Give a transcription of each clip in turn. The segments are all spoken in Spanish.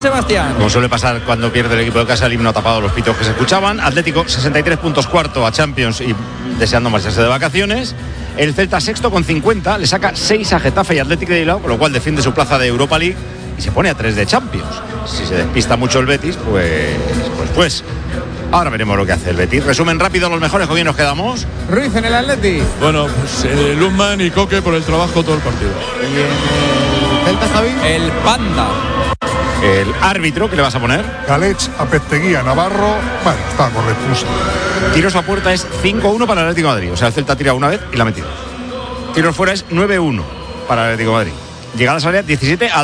Sebastián. Como suele pasar cuando pierde el equipo de casa, el himno tapado los pitos que se escuchaban. Atlético 63 puntos, cuarto a Champions y deseando marcharse de vacaciones. El Celta sexto con 50, le saca 6 a Getafe y Atlético de Bilbao, con lo cual defiende su plaza de Europa League y se pone a 3 de Champions. Si se despista mucho el Betis, pues ahora veremos lo que hace el Betis. Resumen rápido los mejores, ¿con quién nos quedamos? Ruiz en el Atleti. Bueno, pues Luzman y Coque por el trabajo todo el partido. Y en el Celta, Javi. El Panda. El árbitro, ¿qué le vas a poner? Galech, Apesteguía, Navarro. Bueno, está correcto. Tiros a puerta es 5-1 para el Atlético de Madrid. O sea, el Celta tira una vez y la ha metido. Tiros fuera es 9-1 para el Atlético de Madrid. Llegadas al área 17-2.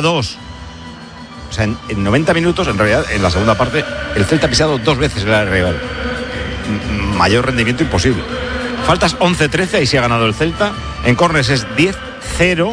O sea, en 90 minutos, en realidad, en la segunda parte, el Celta ha pisado 2 veces el área rival. Mayor rendimiento imposible. Faltas 11-13, ahí sí ha ganado el Celta. En córners es 10-0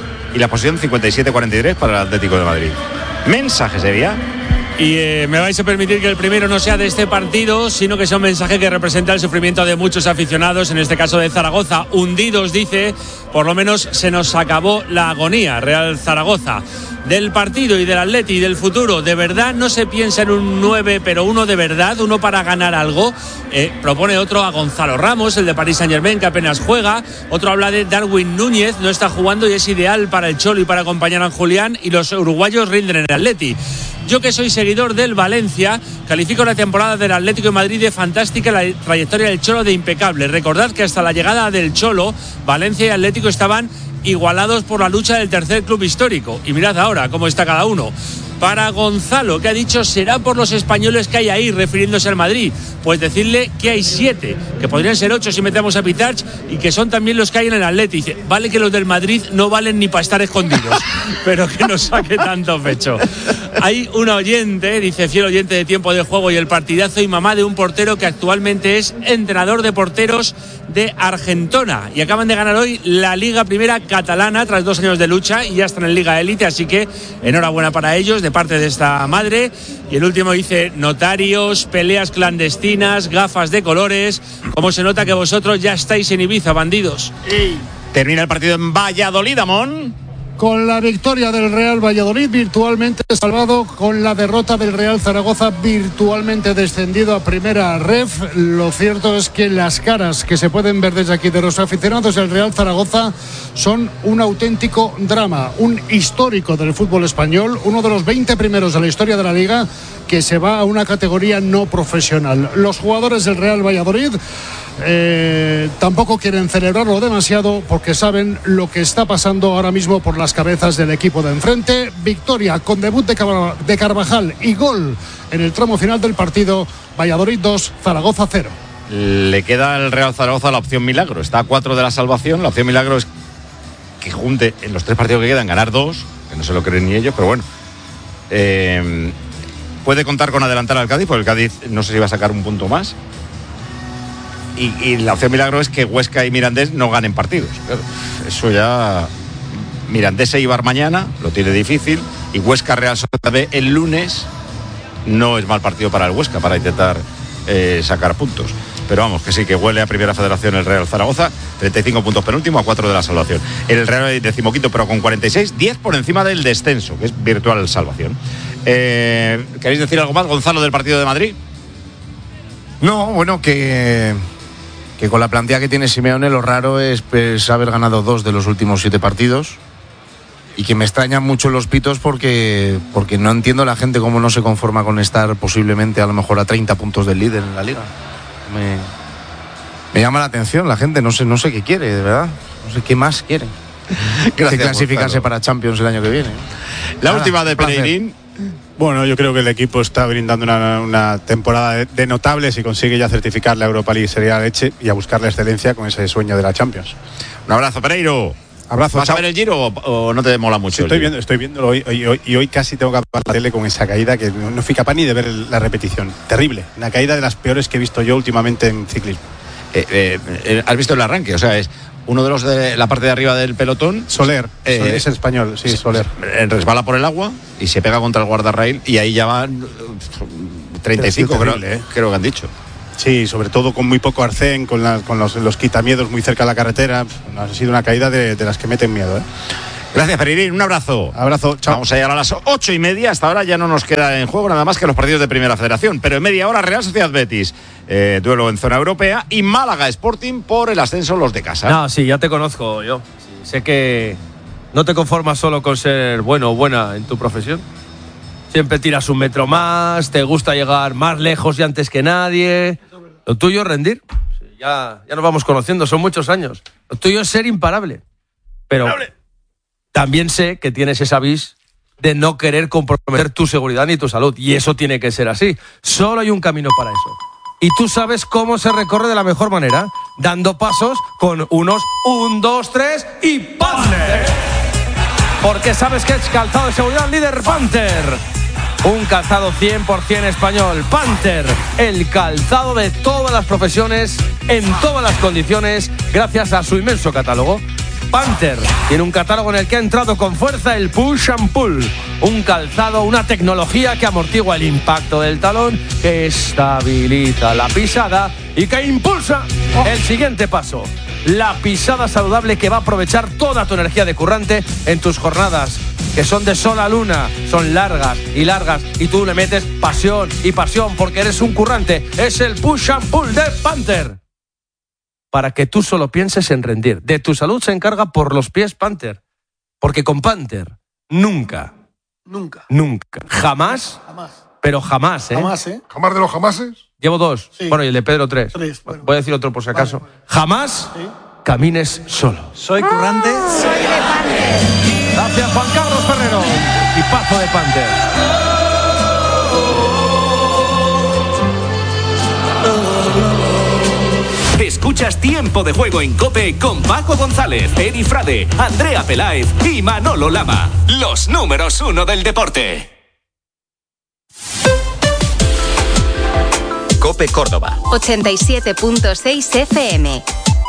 y la posición 57-43 para el Atlético de Madrid. Mensaje sería. Y me vais a permitir que el primero no sea de este partido, sino que sea un mensaje que representa el sufrimiento de muchos aficionados, en este caso de Zaragoza. Hundidos, dice, por lo menos se nos acabó la agonía. Real Zaragoza. Del partido y del Atleti y del futuro, de verdad no se piensa en un 9, pero uno de verdad, uno para ganar algo. Propone otro a Gonzalo Ramos, el de Paris Saint-Germain, que apenas juega. Otro habla de Darwin Núñez, no está jugando y es ideal para el Cholo y para acompañar a Julián, y los uruguayos rinden en el Atleti. Yo, que soy seguidor del Valencia, califico la temporada del Atlético de Madrid de fantástica, la trayectoria del Cholo de impecable. Recordad que hasta la llegada del Cholo, Valencia y Atlético estaban igualados por la lucha del tercer club histórico. Y mirad ahora cómo está cada uno. Para Gonzalo, que ha dicho será por los españoles que hay ahí, refiriéndose al Madrid, pues decirle que hay 7, que podrían ser 8 si metemos a Pitarch, y que son también los que hay en el Atleti. Dice, vale que los del Madrid no valen ni para estar escondidos, pero que no saque tanto pecho. Hay un oyente, dice, fiel oyente de Tiempo de Juego y el partidazo, y mamá de un portero que actualmente es entrenador de porteros de Argentona, y acaban de ganar hoy la Liga Primera Catalana tras 2 años de lucha y ya están en Liga Élite, así que enhorabuena para ellos de parte de esta madre. Y el último dice, notarios, peleas clandestinas, gafas de colores, como se nota que vosotros ya estáis en Ibiza, bandidos. Termina el partido en Valladolid, Amón. Con la victoria del Real Valladolid virtualmente salvado, con la derrota del Real Zaragoza virtualmente descendido a primera ref. Lo cierto es que las caras que se pueden ver desde aquí de los aficionados del Real Zaragoza son un auténtico drama, un histórico del fútbol español, uno de los 20 primeros de la historia de la Liga que se va a una categoría no profesional. Los jugadores del Real Valladolid tampoco quieren celebrarlo demasiado porque saben lo que está pasando ahora mismo por las cabezas del equipo de enfrente. Victoria con debut de Carvajal y gol en el tramo final del partido. Valladolid 2, Zaragoza 0. Le queda al Real Zaragoza la opción milagro. Está a 4 de la salvación. La opción milagro es que junte en los 3 partidos que quedan ganar 2, que no se lo creen ni ellos, pero bueno. Puede contar con adelantar al Cádiz, porque el Cádiz no sé si va a sacar un punto más. Y la opción milagro es que Huesca y Mirandés no ganen partidos. Claro, eso ya. Mirandés e Eibar mañana lo tiene difícil, y Huesca Real Sociedad B el lunes no es mal partido para el Huesca para intentar sacar puntos. Pero vamos, que sí, que huele a Primera Federación el Real Zaragoza, 35 puntos penúltimo, a 4 de la salvación. El Real decimoquinto, pero con 46, 10 por encima del descenso, que es virtual salvación. ¿Queréis decir algo más, Gonzalo, del partido de Madrid? No, bueno, que con la plantilla que tiene Simeone, lo raro es pues haber ganado 2 de los últimos 7 partidos, y que me extrañan mucho los pitos porque no entiendo la gente cómo no se conforma con estar posiblemente a lo mejor a 30 puntos del líder en la liga. Me llama la atención la gente, no sé qué quiere, de verdad, no sé qué más quiere. Gracias, que clasificarse para Champions el año que viene. La última de Pereirín. Bueno, yo creo que el equipo está brindando una temporada de notable. Si consigue ya certificar la Europa League sería leche, y a buscar la excelencia con ese sueño de la Champions. Un abrazo, Pereiro. Abrazo. ¿Vas a ver el Giro o no te mola mucho? Sí, estoy viéndolo hoy casi tengo que apagar la tele con esa caída que no fui capaz ni de ver la repetición. Terrible, una caída de las peores que he visto yo últimamente en ciclismo. ¿Has visto el arranque? O sea, es uno de los de la parte de arriba del pelotón. Soler, es español, sí, Soler. Resbala por el agua y se pega contra el guardarraíl, y ahí ya van 35, terrible, creo que han dicho. Sí, sobre todo con muy poco arcén, con los quitamiedos muy cerca de la carretera. Ha sido una caída de las que meten miedo. Gracias, Pereirín. Un abrazo. Abrazo, chao. Vamos a llegar a las 8:30. Hasta ahora ya no nos queda en juego nada más que los partidos de Primera Federación. Pero en media hora, Real Sociedad Betis, duelo en zona europea, y Málaga Sporting por el ascenso los de casa. No, sí, ya te conozco yo. Sí, sé que no te conformas solo con ser bueno o buena en tu profesión. Siempre tiras un metro más, te gusta llegar más lejos y antes que nadie. Lo tuyo es rendir. Sí, ya nos vamos conociendo, son muchos años. Lo tuyo es ser imparable. Pero también sé que tienes esa vis de no querer comprometer tu seguridad ni tu salud. Y eso tiene que ser así. Solo hay un camino para eso. Y tú sabes cómo se recorre de la mejor manera, dando pasos con unos 1, 2, 3 y ¡Panther! Porque sabes que es calzado de seguridad líder Panther. Un calzado 100% español. Panther, el calzado de todas las profesiones, en todas las condiciones, gracias a su inmenso catálogo. Panther tiene un catálogo en el que ha entrado con fuerza el push and pull, un calzado, una tecnología que amortigua el impacto del talón, que estabiliza la pisada y que impulsa el siguiente paso, la pisada saludable que va a aprovechar toda tu energía de currante en tus jornadas, que son de sol a luna, son largas, y tú le metes pasión y pasión porque eres un currante. Es el push and pull de Panther, para que tú solo pienses en rendir. De tu salud se encarga por los pies Panther. Porque con Panther, nunca, jamás, pero jamás, Jamás, ¿eh? Jamás de los jamases. Llevo 2. Sí. Bueno, y el de Pedro 3. Bueno. Voy a decir otro por si acaso. Vale. Jamás camines solo. Soy currante. Soy de Panther. Gracias, Juan Carlos Ferrero. Equipazo de Panther. Escuchas Tiempo de Juego en COPE con Paco González, Eri Frade, Andrea Peláez y Manolo Lama. Los números 1 del deporte. COPE Córdoba 87.6 FM.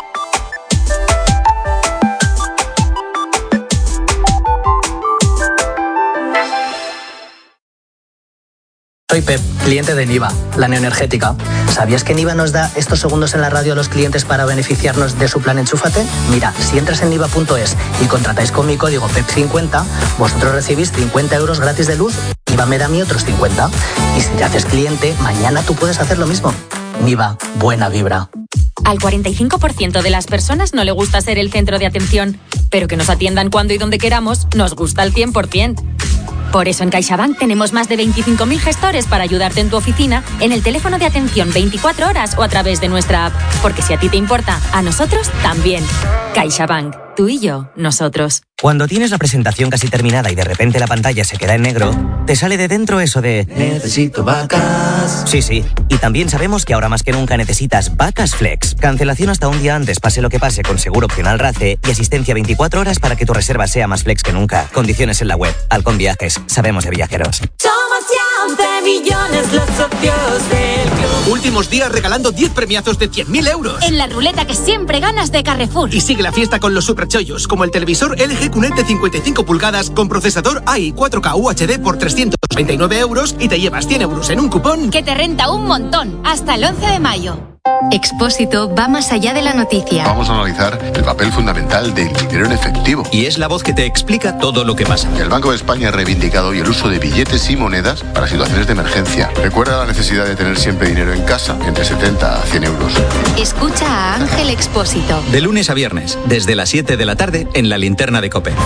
Soy Pep, cliente de Niva, la neoenergética. ¿Sabías que Niva nos da estos segundos en la radio a los clientes para beneficiarnos de su plan Enchúfate? Mira, si entras en niva.es y contratáis con mi código PEP50, vosotros recibís 50 euros gratis de luz, Niva me da a mí otros 50. Y si te haces cliente, mañana tú puedes hacer lo mismo. Niva, buena vibra. Al 45% de las personas no le gusta ser el centro de atención, pero que nos atiendan cuando y donde queramos nos gusta al 100%. Por eso en CaixaBank tenemos más de 25.000 gestores para ayudarte en tu oficina, en el teléfono de atención 24 horas o a través de nuestra app. Porque si a ti te importa, a nosotros también. CaixaBank. Tú y yo, nosotros. Cuando tienes la presentación casi terminada y de repente la pantalla se queda en negro, te sale de dentro eso de necesito vacas. Sí. Y también sabemos que ahora más que nunca necesitas Vacas Flex. Cancelación hasta un día antes, pase lo que pase, con seguro opcional RACE y asistencia 24 horas para que tu reserva sea más flex que nunca. Condiciones en la web. Halcón Viajes. Sabemos de viajeros. Somos ya 11 millones los socios del club. Últimos días regalando 10 premiazos de 100.000 euros. En la ruleta que siempre ganas de Carrefour. Y sigue la fiesta con los superchollos, como el televisor LG QLED de 55 pulgadas con procesador AI 4K UHD por 329 euros y te llevas 100 euros en un cupón que te renta un montón. Hasta el 11 de mayo. Expósito va más allá de la noticia. Vamos a analizar el papel fundamental del dinero en efectivo. Y es la voz que te explica todo lo que pasa. El Banco de España ha reivindicado hoy el uso de billetes y monedas para situaciones de emergencia. Recuerda la necesidad de tener siempre dinero en casa, entre 70 a 100 euros. Escucha a Ángel Expósito. De lunes a viernes, desde las 7 de la tarde, en la linterna de COPE.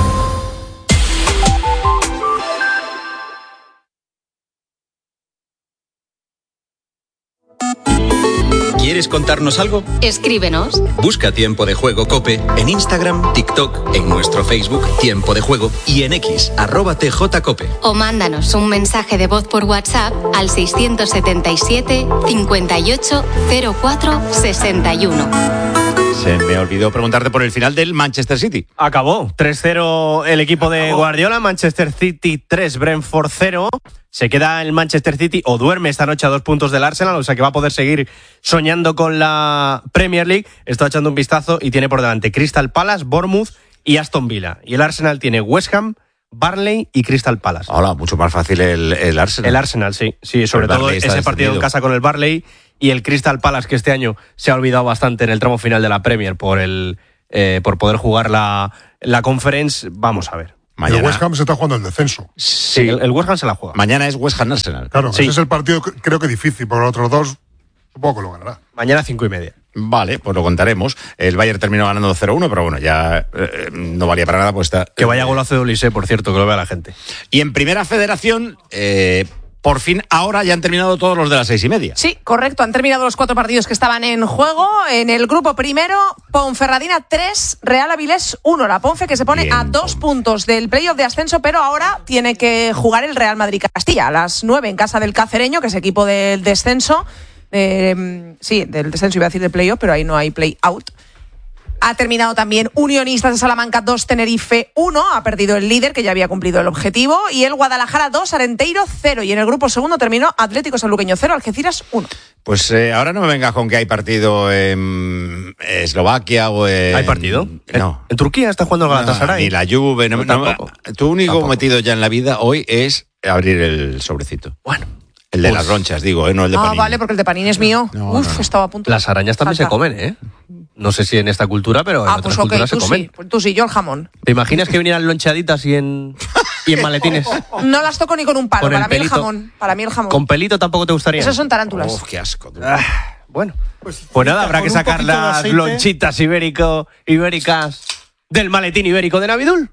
¿Quieres contarnos algo? Escríbenos. Busca Tiempo de Juego COPE en Instagram, TikTok, en nuestro Facebook Tiempo de Juego y en X @TJCOPE. O mándanos un mensaje de voz por WhatsApp al 677 58 04 61. Se me olvidó preguntarte por el final del Manchester City. Acabó 3-0 el equipo de Guardiola, Manchester City 3, Brentford 0. Se queda el Manchester City o duerme esta noche a 2 puntos del Arsenal, o sea que va a poder seguir soñando con la Premier League. Está echando un vistazo y tiene por delante Crystal Palace, Bournemouth y Aston Villa. Y el Arsenal tiene West Ham, Burnley y Crystal Palace. Hola, mucho más fácil el Arsenal. El Arsenal, sí, sobre todo ese partido en casa con el Burnley y el Crystal Palace, que este año se ha olvidado bastante en el tramo final de la Premier por el por poder jugar la Conference. Vamos a ver. Mañana. El West Ham se está jugando el descenso. Sí, el West Ham se la juega. Mañana es West Ham Arsenal. Claro, sí. Ese es el partido creo que difícil, porque los otros dos supongo que lo ganará. Mañana 5:30. Vale, pues lo contaremos. El Bayern terminó ganando 0-1, pero bueno, ya no valía para nada. Pues está, que vaya golazo de Olise, por cierto, que lo vea la gente. Y en Primera Federación, por fin, ahora ya han terminado todos los de las 6:30. Sí, correcto. Han terminado los 4 partidos que estaban en juego. En el grupo primero, Ponferradina 3, Real Avilés 1. La Ponfe que se pone a 2 puntos del playoff de ascenso, pero ahora tiene que jugar el Real Madrid Castilla a las 9 en casa del Cacereño, que es equipo del descenso. Sí, del descenso iba a decir del playoff, pero ahí no hay play-out. Ha terminado también Unionistas de Salamanca 2, Tenerife 1. Ha perdido el líder, que ya había cumplido el objetivo. Y el Guadalajara 2, Arenteiro 0. Y en el grupo segundo terminó Atlético Sanluqueño 0, Algeciras 1. Pues ahora no me vengas con que hay partido en Eslovaquia o en... ¿Hay partido? No. ¿En Turquía está jugando el Galatasaray? Ni la Juve. Tu único Tampoco. metido ya en la vida hoy es abrir el sobrecito. Bueno. El de las ronchas, digo, no el de Panini. Vale, porque el de Panini es mío. Estaba a punto. Las arañas también se comen, ¿eh? No sé si en esta cultura, pero en otras culturas se comen. Sí. Pues tú sí, yo el jamón. ¿Te imaginas que vinieran lonchaditas y en maletines? No las toco ni con un palo. Con el Para mí el pelito. jamón. Para mí el jamón. ¿Con pelito tampoco te gustaría? Esos son tarántulas. Qué asco. Bueno. Pues nada, habrá que sacar las lonchitas ibéricas del maletín ibérico de Navidul.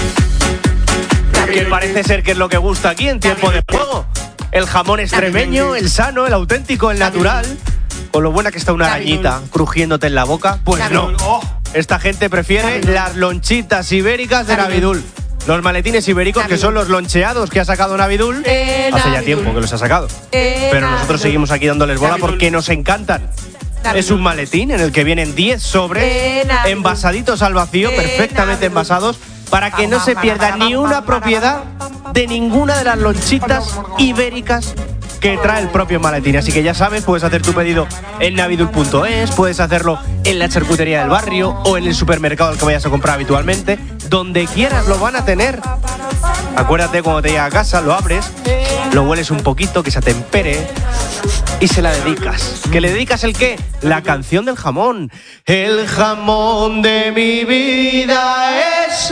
Que parece ser que es lo que gusta aquí en tiempo de juego. El jamón extremeño, el sano, el auténtico, el natural. Con lo buena que está una arañita crujiéndote en la boca. Pues no. Esta gente prefiere las lonchitas ibéricas de Navidul. Los maletines ibéricos, que son los loncheados que ha sacado Navidul. Hace ya tiempo que los ha sacado. Pero nosotros seguimos aquí dándoles bola porque nos encantan. Es un maletín en el que vienen 10 sobres envasaditos al vacío, perfectamente envasados, para que no se pierda ni una propiedad de ninguna de las lonchitas ibéricas que trae el propio maletín. Así que ya sabes, puedes hacer tu pedido en navidul.es, puedes hacerlo en la charcutería del barrio o en el supermercado al que vayas a comprar habitualmente. Donde quieras lo van a tener. Acuérdate, cuando te llega a casa, lo abres, lo hueles un poquito, que se atempere y se la dedicas. ¿Que le dedicas el qué? La canción del jamón. El jamón de mi vida es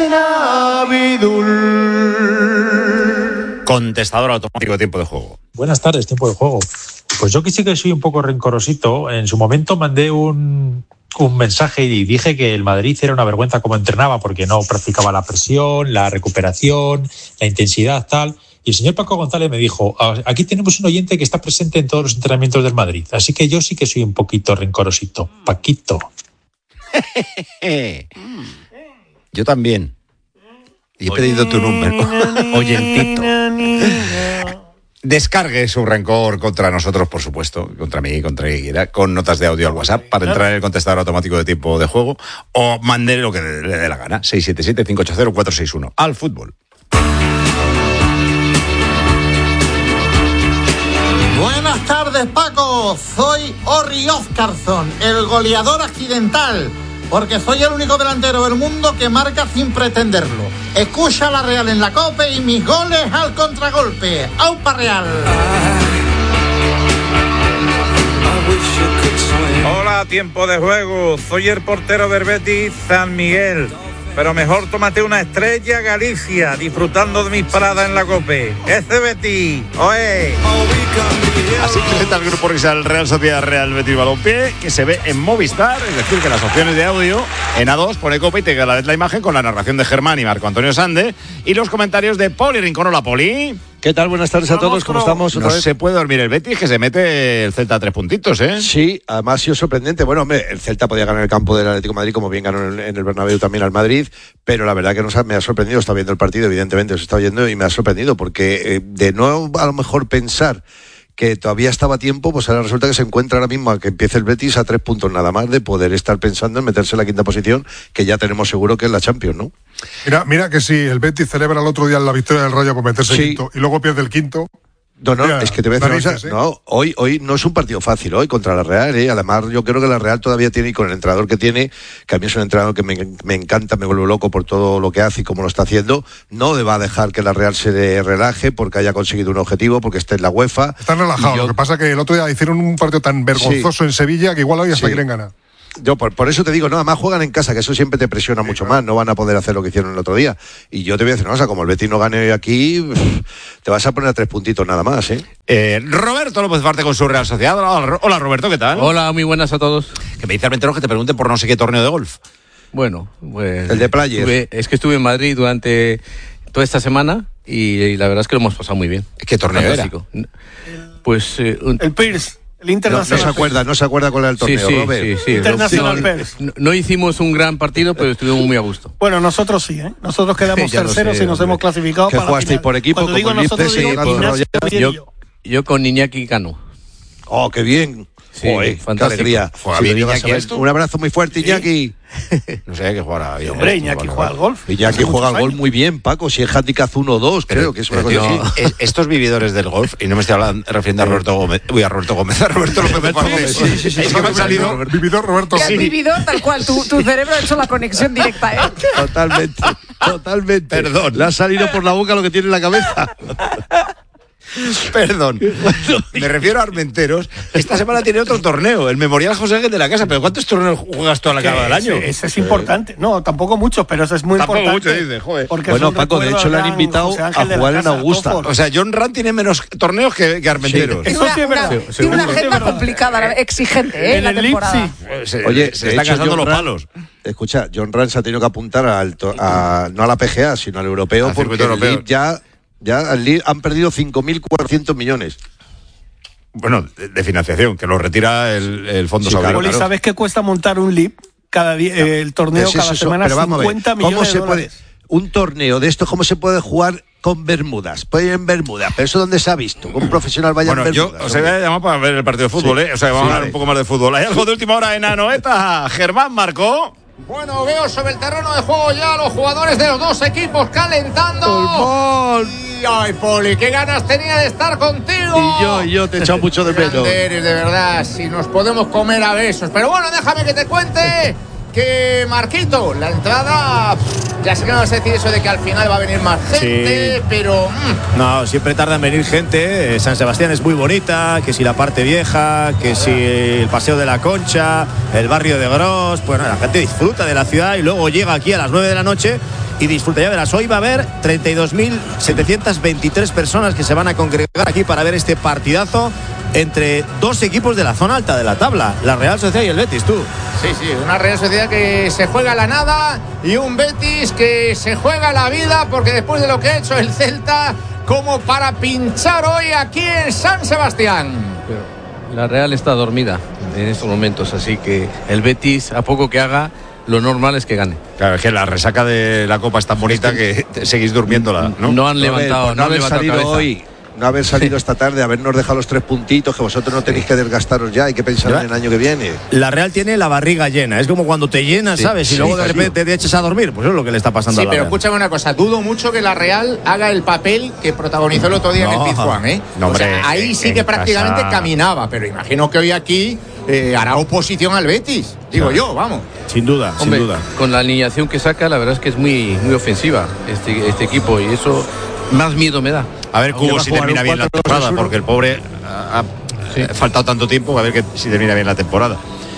Navidul. Contestador automático de tiempo de juego. Buenas tardes, tiempo de juego. Pues yo que sí que soy un poco rencorosito. En su momento mandé un mensaje y dije que el Madrid era una vergüenza como entrenaba, porque no practicaba la presión, la recuperación, la intensidad, tal. Y el señor Paco González me dijo, aquí tenemos un oyente que está presente en todos los entrenamientos del Madrid, así que yo sí que soy un poquito rencorosito. Paquito. Yo también. Y he pedido tu número. Oyentito. Descargue su rencor contra nosotros, por supuesto, contra mí, contra quien quiera, con notas de audio al WhatsApp para entrar en el contestador automático de tiempo de juego, o mande lo que le dé la gana. 677-580-461. Al fútbol. Buenas tardes, Paco. Soy Orri Oscarson, el goleador accidental, porque soy el único delantero del mundo que marca sin pretenderlo. Escucha la Real en la COPE y mis goles al contragolpe. ¡Aupa Real! Hola, tiempo de juego. Soy el portero del Betis, San Miguel. Pero mejor tómate una Estrella Galicia, disfrutando de mis paradas en la COPE. ¡Ese Betis! ¡Oe! Así presenta el grupo Risa el Real Sociedad Real Betis Balompié, que se ve en Movistar, es decir, que las opciones de audio en A2 pone COPE y te queda a la vez la imagen con la narración de Germán y Marco Antonio Sande y los comentarios de Poli Rincón. Hola, Poli. ¿Qué tal? Buenas tardes a todos, ¿cómo estamos? No se puede dormir el Betis, que se mete el Celta a 3 puntitos, ¿eh? Sí, además ha sido sorprendente. Bueno, hombre, el Celta podía ganar el campo del Atlético de Madrid, como bien ganó en el Bernabéu también al Madrid, pero la verdad que me ha sorprendido. Está viendo el partido, evidentemente, os está oyendo y me ha sorprendido, porque de no a lo mejor pensar que todavía estaba a tiempo, pues ahora resulta que se encuentra ahora mismo a que empiece el Betis a 3 puntos nada más de poder estar pensando en meterse en la quinta posición, que ya tenemos seguro que es la Champions, ¿no? Mira que si el Betis celebra el otro día la victoria del Rayo por meterse quinto y luego pierde el quinto. No, mira, es que te voy a decir una cosa. No, hoy no es un partido fácil, hoy contra la Real, Además, yo creo que la Real todavía tiene, y con el entrenador que tiene, que a mí es un entrenador que me encanta, me vuelvo loco por todo lo que hace y cómo lo está haciendo, no va a dejar que la Real se relaje porque haya conseguido un objetivo, porque esté en la UEFA. Están relajados, lo que pasa es que el otro día hicieron un partido tan vergonzoso en Sevilla que igual hoy hasta quieren ganar. Yo por eso te digo, no, además juegan en casa, que eso siempre te presiona mucho más, no van a poder hacer lo que hicieron el otro día. Y yo te voy a decir una cosa, como el Betis no gane aquí, te vas a poner a 3 puntitos nada más, Roberto López Parte con su Real Sociedad. Hola Roberto, ¿qué tal? Hola, muy buenas a todos. Que me dice Armenteros que te pregunten por no sé qué torneo de golf. Bueno, pues... El de Players. Estuve en Madrid durante toda esta semana y la verdad es que lo hemos pasado muy bien. ¿Qué torneo era? Pues... el Pierce. El Internacional. No se acuerda cuál era el torneo, Robert. Sí. Internacional Pérez. No hicimos un gran partido, pero estuvimos muy a gusto. Bueno, nosotros sí, ¿eh? Nosotros quedamos terceros y nos hemos clasificado para la final. ¿Qué jugasteis por equipo? Cuando digo nosotros, digo yo con Iñaki Cano. ¡Oh, qué bien! Sí, fantástico. ¡Qué alegría! Un abrazo muy fuerte, Iñaki. No sé, que jugará bien. Hombre, Iñaki juega al golf. Iñaki juega al golf muy bien, Paco. Si es handicap 1-2, creo que es una cosa así. Estos vividores del golf, y no me estoy refiriendo a Roberto Gómez, a Roberto López Gómez. Sí. Es que me han salido... Vividor Roberto Gómez. Vividor, tal cual. Tu cerebro ha hecho la conexión directa, ¿eh? Totalmente. Perdón. Le ha salido por la boca lo que tiene en la cabeza. Perdón. Me refiero a Armenteros. Esta semana tiene otro torneo, el Memorial José Ángel de la Casa. ¿Pero cuántos torneos juegas tú a la cabo del año? Ese es importante. No, tampoco muchos, pero eso es muy importante. Tampoco mucho, dice, joder. Bueno, Paco, de hecho le han invitado a jugar en Augusta. O sea, John Ram tiene menos torneos que Armenteros. Eso sí es verdad. Tiene una agenda complicada, exigente, en la temporada. Oye, se está casando los palos. Escucha, John Ram se ha tenido que apuntar no a la PGA, sino al europeo, porque el LIB ya han perdido 5.400 millones. Bueno, de financiación, que lo retira el Fondo Saudí. Claro. ¿Sabes qué cuesta montar un LIB cada día, el torneo cada semana? Pero vamos 50 millones de dólares. Un torneo de esto, ¿cómo se puede jugar con Bermudas? Puede ir en Bermudas, pero ¿eso dónde se ha visto? Un profesional vaya en Bermudas. Yo os voy a llamar para ver el partido de fútbol, O sea, vamos a hablar un poco más de fútbol. ¿Hay algo de última hora en Anoeta? Germán marcó. Bueno, veo sobre el terreno de juego ya a los jugadores de los dos equipos calentando. Ay, Poli, qué ganas tenía de estar contigo. Y yo te he echado mucho de menos. De verdad, si nos podemos comer a besos. Pero bueno, déjame que te cuente que, Marquito, la entrada, ya sé que no vas a decir eso de que al final va a venir más gente, pero... No, siempre tarda en venir gente. San Sebastián es muy bonita, que si la parte vieja, que si el Paseo de la Concha, el barrio de Gros, pues la gente disfruta de la ciudad y luego llega aquí a las 9 de la noche y disfruta. Ya verás, hoy va a haber 32.723 personas que se van a congregar aquí para ver este partidazo entre dos equipos de la zona alta de la tabla, la Real Sociedad y el Betis, tú. Sí, una Real Sociedad que se juega la nada y un Betis que se juega la vida, porque después de lo que ha hecho el Celta, como para pinchar hoy aquí en San Sebastián. Pero la Real está dormida en estos momentos, así que el Betis, a poco que haga, lo normal es que gane. Claro, es que la resaca de la Copa es tan bonita que seguís durmiéndola, ¿no? No han levantado, no han levantado cabeza. Hoy. No haber salido esta tarde, habernos dejado los 3 puntitos, que vosotros no tenéis que desgastaros ya, hay que pensar en el año que viene. La Real tiene la barriga llena, es como cuando te llenas, ¿sabes? Y luego de repente te echas a dormir, pues eso es lo que le está pasando a la Real. Sí, pero escúchame una cosa, dudo mucho que la Real haga el papel que protagonizó el otro día en el Pizjuán, ¿eh? No, hombre, o sea, ahí sí que prácticamente caminaba, pero imagino que hoy aquí hará oposición al Betis, digo yo, vamos. Sin duda, hombre, sin duda. Con la alineación que saca, la verdad es que es muy ofensiva este equipo, y eso más miedo me da. A ver, Cubo, si termina bien la temporada, porque el pobre ha faltado tanto tiempo, a ver si termina bien la temporada.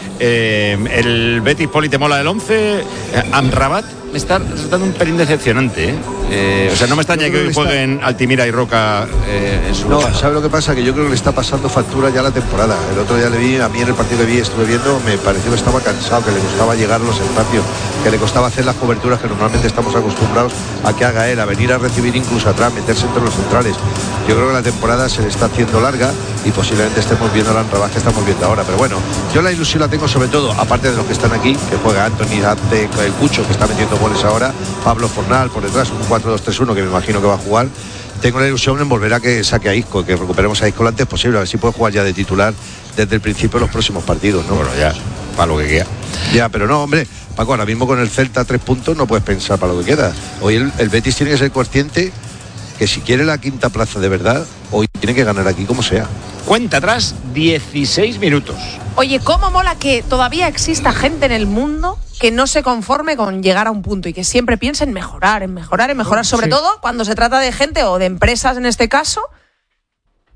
El Betis, Poli, te mola el 11. Amrabat me está resultando un pelín decepcionante, o sea, no me extraña que hoy jueguen Altimira y Roca en su lugar. ¿Sabes lo que pasa? Que yo creo que le está pasando factura ya la temporada. El otro día le vi, a mí en el partido que estuve viendo, me pareció que estaba cansado, que le costaba llegar a los espacios, que le costaba hacer las coberturas que normalmente estamos acostumbrados a que haga él, a venir a recibir incluso atrás, meterse entre los centrales. Yo creo que la temporada se le está haciendo larga y posiblemente estemos viendo el Amrabat que estamos viendo ahora. Pero bueno, yo la ilusión la tengo sobre todo, aparte de los que están aquí, que juega Anthony, Dante, el Cucho, que está metiendo goles ahora, Pablo Fornal por detrás, un 4-2-3-1 que me imagino que va a jugar. Tengo la ilusión en volver a que saque a Isco, que recuperemos a Isco lo antes posible, a ver si puede jugar ya de titular desde el principio de los próximos partidos, ¿no? Bueno, ya, para lo que queda. Ya, pero no, hombre, Paco, ahora mismo con el Celta a 3 puntos no puedes pensar para lo que queda. Hoy el Betis tiene que ser consciente que si quiere la quinta plaza de verdad, hoy tiene que ganar aquí como sea. Cuenta atrás, 16 minutos. Oye, cómo mola que todavía exista gente en el mundo que no se conforme con llegar a un punto y que siempre piense en mejorar, sobre todo cuando se trata de gente o de empresas en este caso,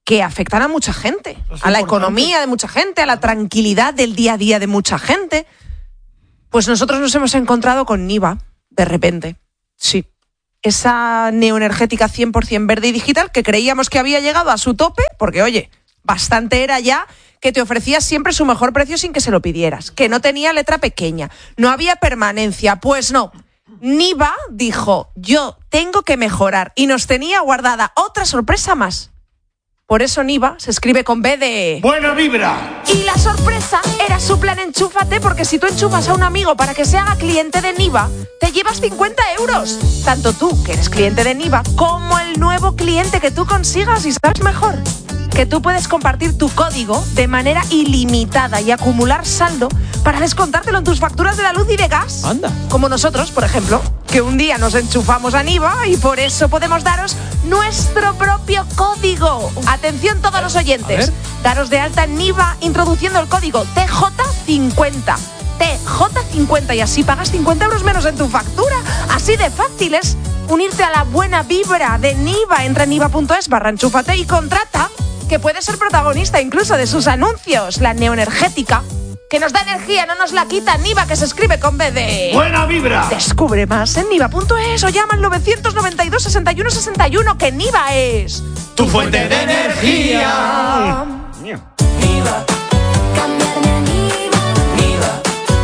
que afectan a mucha gente, a la economía de mucha gente, a la tranquilidad del día a día de mucha gente. Pues nosotros nos hemos encontrado con Niva, de repente. Sí. Esa neoenergética 100% verde y digital que creíamos que había llegado a su tope, porque oye, bastante era ya que te ofrecía siempre su mejor precio sin que se lo pidieras, que no tenía letra pequeña, no había permanencia. Pues no, Niva dijo, yo tengo que mejorar, y nos tenía guardada otra sorpresa más. Por eso Niva se escribe con B de... ¡Buena vibra! Y la sorpresa era su plan Enchúfate, porque si tú enchufas a un amigo para que se haga cliente de Niva, te llevas 50 euros. Tanto tú, que eres cliente de Niva, como el nuevo cliente que tú consigas. Y sabes mejor, que tú puedes compartir tu código de manera ilimitada y acumular saldo para descontártelo en tus facturas de la luz y de gas. Anda. Como nosotros, por ejemplo, que un día nos enchufamos a Niva y por eso podemos daros nuestro propio código. Atención todos los oyentes. Daros de alta en Niva introduciendo el código TJ50. TJ50 y así pagas 50 euros menos en tu factura. Así de fácil es unirte a la buena vibra de Niva. Entra en niva.es/enchúfate y contrata, que puedes ser protagonista incluso de sus anuncios. La neoenergética, que nos da energía, no nos la quita. Niva, que se escribe con B de... ¡Buena vibra! Descubre más en niva.es o llama al 992 61 61, que Niva es... ¡tu fuente de energía! Niva, cambiarme a Niva.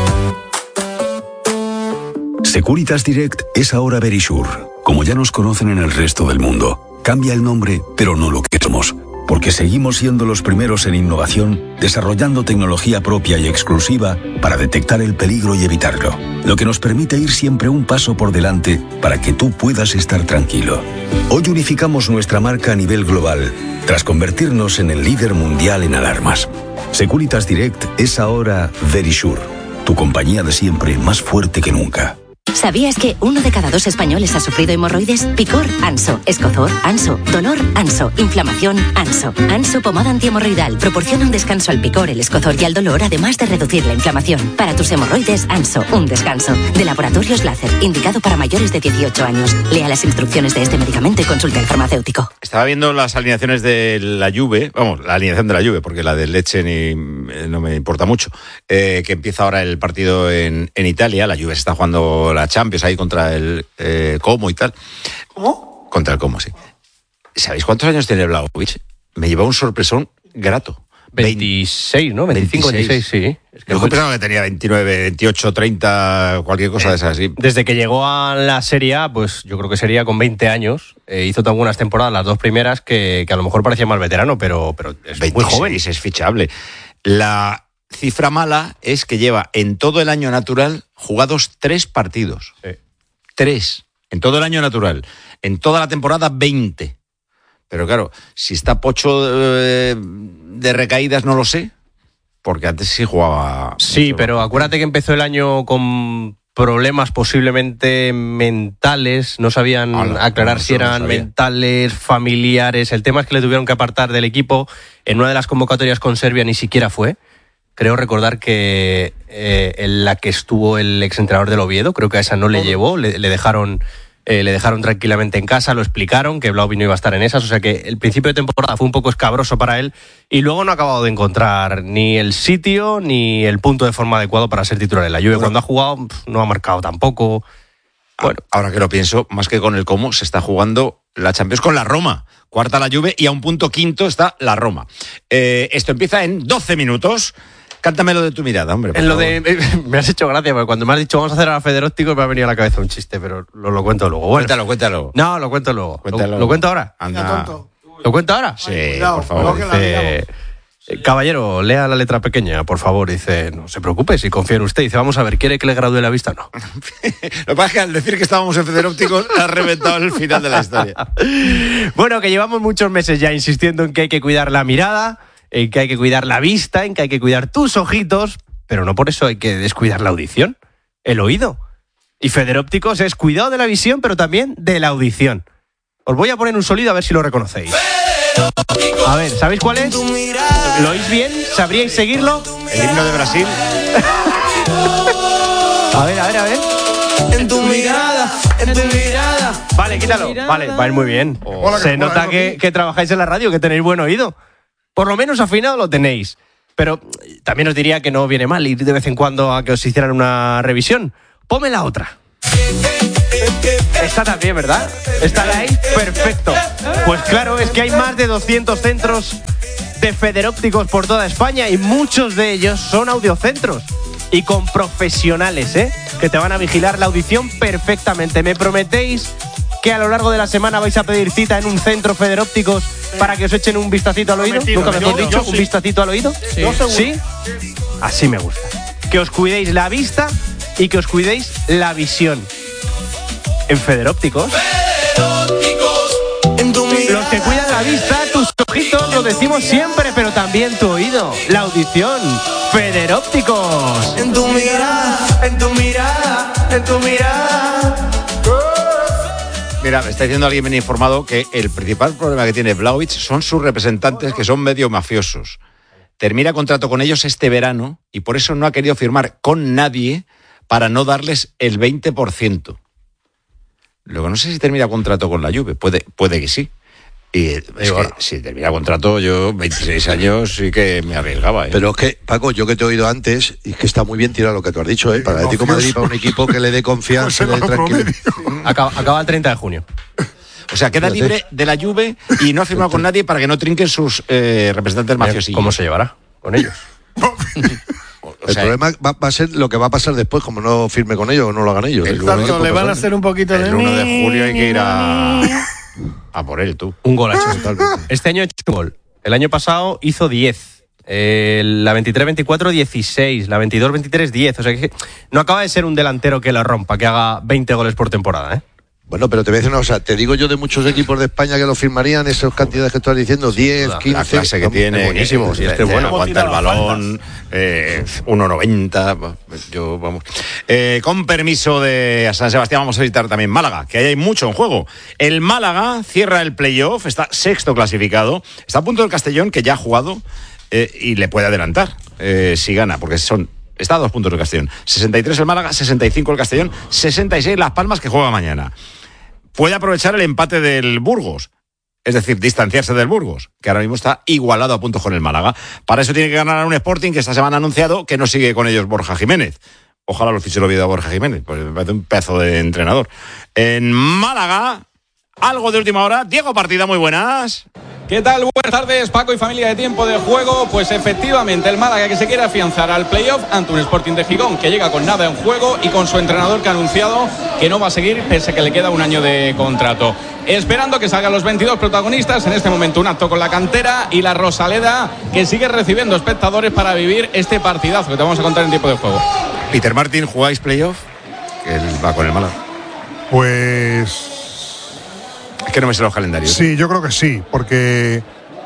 Securitas Direct es ahora Verisure. Como ya nos conocen en el resto del mundo, cambia el nombre, pero no lo que somos. Porque seguimos siendo los primeros en innovación, desarrollando tecnología propia y exclusiva para detectar el peligro y evitarlo. Lo que nos permite ir siempre un paso por delante para que tú puedas estar tranquilo. Hoy unificamos nuestra marca a nivel global, tras convertirnos en el líder mundial en alarmas. Securitas Direct es ahora Verisure, tu compañía de siempre más fuerte que nunca. ¿Sabías que 1 de cada 2 españoles ha sufrido hemorroides? Picor, Anso. Escozor, Anso. Dolor, Anso. Inflamación, Anso. Anso pomada antihemorroidal proporciona un descanso al picor, el escozor y al dolor, además de reducir la inflamación. Para tus hemorroides, Anso, un descanso. De Laboratorios Láser, indicado para mayores de 18 años. Lea las instrucciones de este medicamento y consulte al farmacéutico. Estaba viendo las alineaciones de la Juve, vamos, la alineación de la Juve, porque la del Lecce no me importa mucho, que empieza ahora el partido en Italia. La Juve se está jugando la Champions ahí contra el Como y tal. ¿Cómo? Contra el Como, sí. ¿Sabéis cuántos años tiene Vlahovic? Me lleva un sorpresón grato. 26, ¿no? 25, 26, sí. Es que yo pensaba que tenía 29, 28, 30, cualquier cosa de esas así. Desde que llegó a la Serie A, pues yo creo que sería con 20 años. Hizo tan buenas temporadas, las 2 primeras, que a lo mejor parecía más veterano, pero es 26, muy joven. Y es fichable. La cifra mala es que lleva en todo el año natural jugados 3 partidos. Sí. 3. En todo el año natural. En toda la temporada, 20. Pero claro, si está pocho de recaídas, no lo sé. Porque antes sí jugaba. Sí, pero acuérdate que empezó el año con problemas posiblemente mentales. No sabían aclarar si eran mentales, familiares. El tema es que le tuvieron que apartar del equipo. En una de las convocatorias con Serbia ni siquiera fue. Creo recordar que en la que estuvo el exentrenador del Oviedo, creo que a esa no le llevó, le dejaron tranquilamente en casa, lo explicaron, que Vlahovic no iba a estar en esas, o sea que el principio de temporada fue un poco escabroso para él y luego no ha acabado de encontrar ni el sitio ni el punto de forma adecuado para ser titular en la Juve. Cuando ha jugado no ha marcado tampoco. Bueno, ahora que lo pienso, más que con el Como, se está jugando la Champions con la Roma. Cuarta la Juve y a un punto quinto está la Roma. Esto empieza en 12 minutos. Cántamelo de tu mirada, hombre. En lo de, me has hecho gracia, porque cuando me has dicho vamos a hacer a la Federópticos me ha venido a la cabeza un chiste, pero lo cuento luego. Bueno, Cuéntalo. No, lo cuento luego. ¿Lo cuento ahora? Anda. ¿Lo cuento ahora? Sí, por favor. Dice, caballero, lea la letra pequeña, por favor. Dice, no se preocupe, si confía en usted. Dice, vamos a ver, ¿quiere que le gradúe la vista o no? Lo que pasa es que al decir que estábamos en Federópticos ha reventado el final de la historia. Bueno, que llevamos muchos meses ya insistiendo en que hay que cuidar la mirada, en que hay que cuidar la vista, en que hay que cuidar tus ojitos, pero no por eso hay que descuidar la audición, el oído. Y Federópticos es cuidado de la visión, pero también de la audición. Os voy a poner un sonido a ver si lo reconocéis. A ver, ¿sabéis cuál es? ¿Lo oís bien? ¿Sabríais seguirlo? El himno de Brasil. A ver. En tu mirada en tu mirada. Vale, quítalo. Vale, va a ir muy bien. Se nota que trabajáis en la radio, que tenéis buen oído. Por lo menos afinado lo tenéis. Pero también os diría que no viene mal ir de vez en cuando a que os hicieran una revisión. Ponme la otra. Está también, ¿verdad? ¿Está ahí? Perfecto. Pues claro, es que hay más de 200 centros de federópticos por toda España y muchos de ellos son audiocentros. Y con profesionales, que te van a vigilar la audición perfectamente. ¿Me prometéis que a lo largo de la semana vais a pedir cita en un centro federópticos para que os echen un vistacito al oído? ¿Nunca mejor dicho? ¿Un vistacito al oído? ¿Sí? Así me gusta. Que os cuidéis la vista y que os cuidéis la visión. En federópticos. Los que cuidan la vista, tus ojitos, lo decimos siempre, pero también tu oído, la audición. Federópticos. En tu mirada, en tu mirada, en tu mirada. Mira, me está diciendo alguien bien informado que el principal problema que tiene Vlahovic son sus representantes, que son medio mafiosos. Termina contrato con ellos este verano y por eso no ha querido firmar con nadie para no darles el 20%. Luego no sé si termina contrato con la Juve, puede que sí. Y es que si termina contrato, yo 26 años sí que me arriesgaba. Pero es que, Paco, yo que te he oído antes, y es que está muy bien tirado lo que tú has dicho, para el Atlético de Madrid, para un equipo que le dé confianza, le dé tranquilidad. Acaba el 30 de junio. O sea, queda libre de la Juve y no ha firmado con nadie para que no trinquen sus representantes mafiosillos. ¿Cómo se llevará con ellos? El problema va a ser lo que va a pasar después, como no firme con ellos o no lo hagan ellos. Exacto, le van a hacer un poquito de... El 1 de julio hay que ir a por él, tú. Un golazo. Este año ha hecho un gol. El año pasado hizo 10. La 23-24, 16. La 22-23, 10. O sea que no acaba de ser un delantero que la rompa, que haga 20 goles por temporada, Bueno, pero te voy a decir una cosa, te digo yo de muchos equipos de España que lo firmarían, esas cantidades que estás diciendo, 10, 15... La clase que tiene, buenísimo, si este bueno, aguanta el balón, 1,90, yo, vamos. Con permiso de San Sebastián, vamos a visitar también Málaga, que ahí hay mucho en juego. El Málaga cierra el playoff, está sexto clasificado, está a punto del Castellón, que ya ha jugado, y le puede adelantar, si gana, porque está a 2 puntos del Castellón. 63 el Málaga, 65 el Castellón, 66 Las Palmas, que juega mañana. Puede aprovechar el empate del Burgos, es decir, distanciarse del Burgos, que ahora mismo está igualado a puntos con el Málaga. Para eso tiene que ganar a un Sporting que esta semana ha anunciado que no sigue con ellos Borja Jiménez. Ojalá lo fiche el Oviedo a Borja Jiménez, pues me parece un pedazo de entrenador. En Málaga, algo de última hora. Diego Partida, muy buenas. ¿Qué tal? Buenas tardes, Paco y familia de Tiempo de Juego. Pues efectivamente, el Málaga que se quiere afianzar al playoff ante un Sporting de Gijón que llega con nada en juego y con su entrenador que ha anunciado que no va a seguir pese a que le queda un año de contrato. Esperando que salgan los 22 protagonistas, en este momento un acto con la cantera y la Rosaleda que sigue recibiendo espectadores para vivir este partidazo que te vamos a contar en Tiempo de Juego. Peter Martin, ¿jugáis playoff? Que él va con el Málaga. Pues... Es que no me sé los calendarios. Sí, yo creo que sí, porque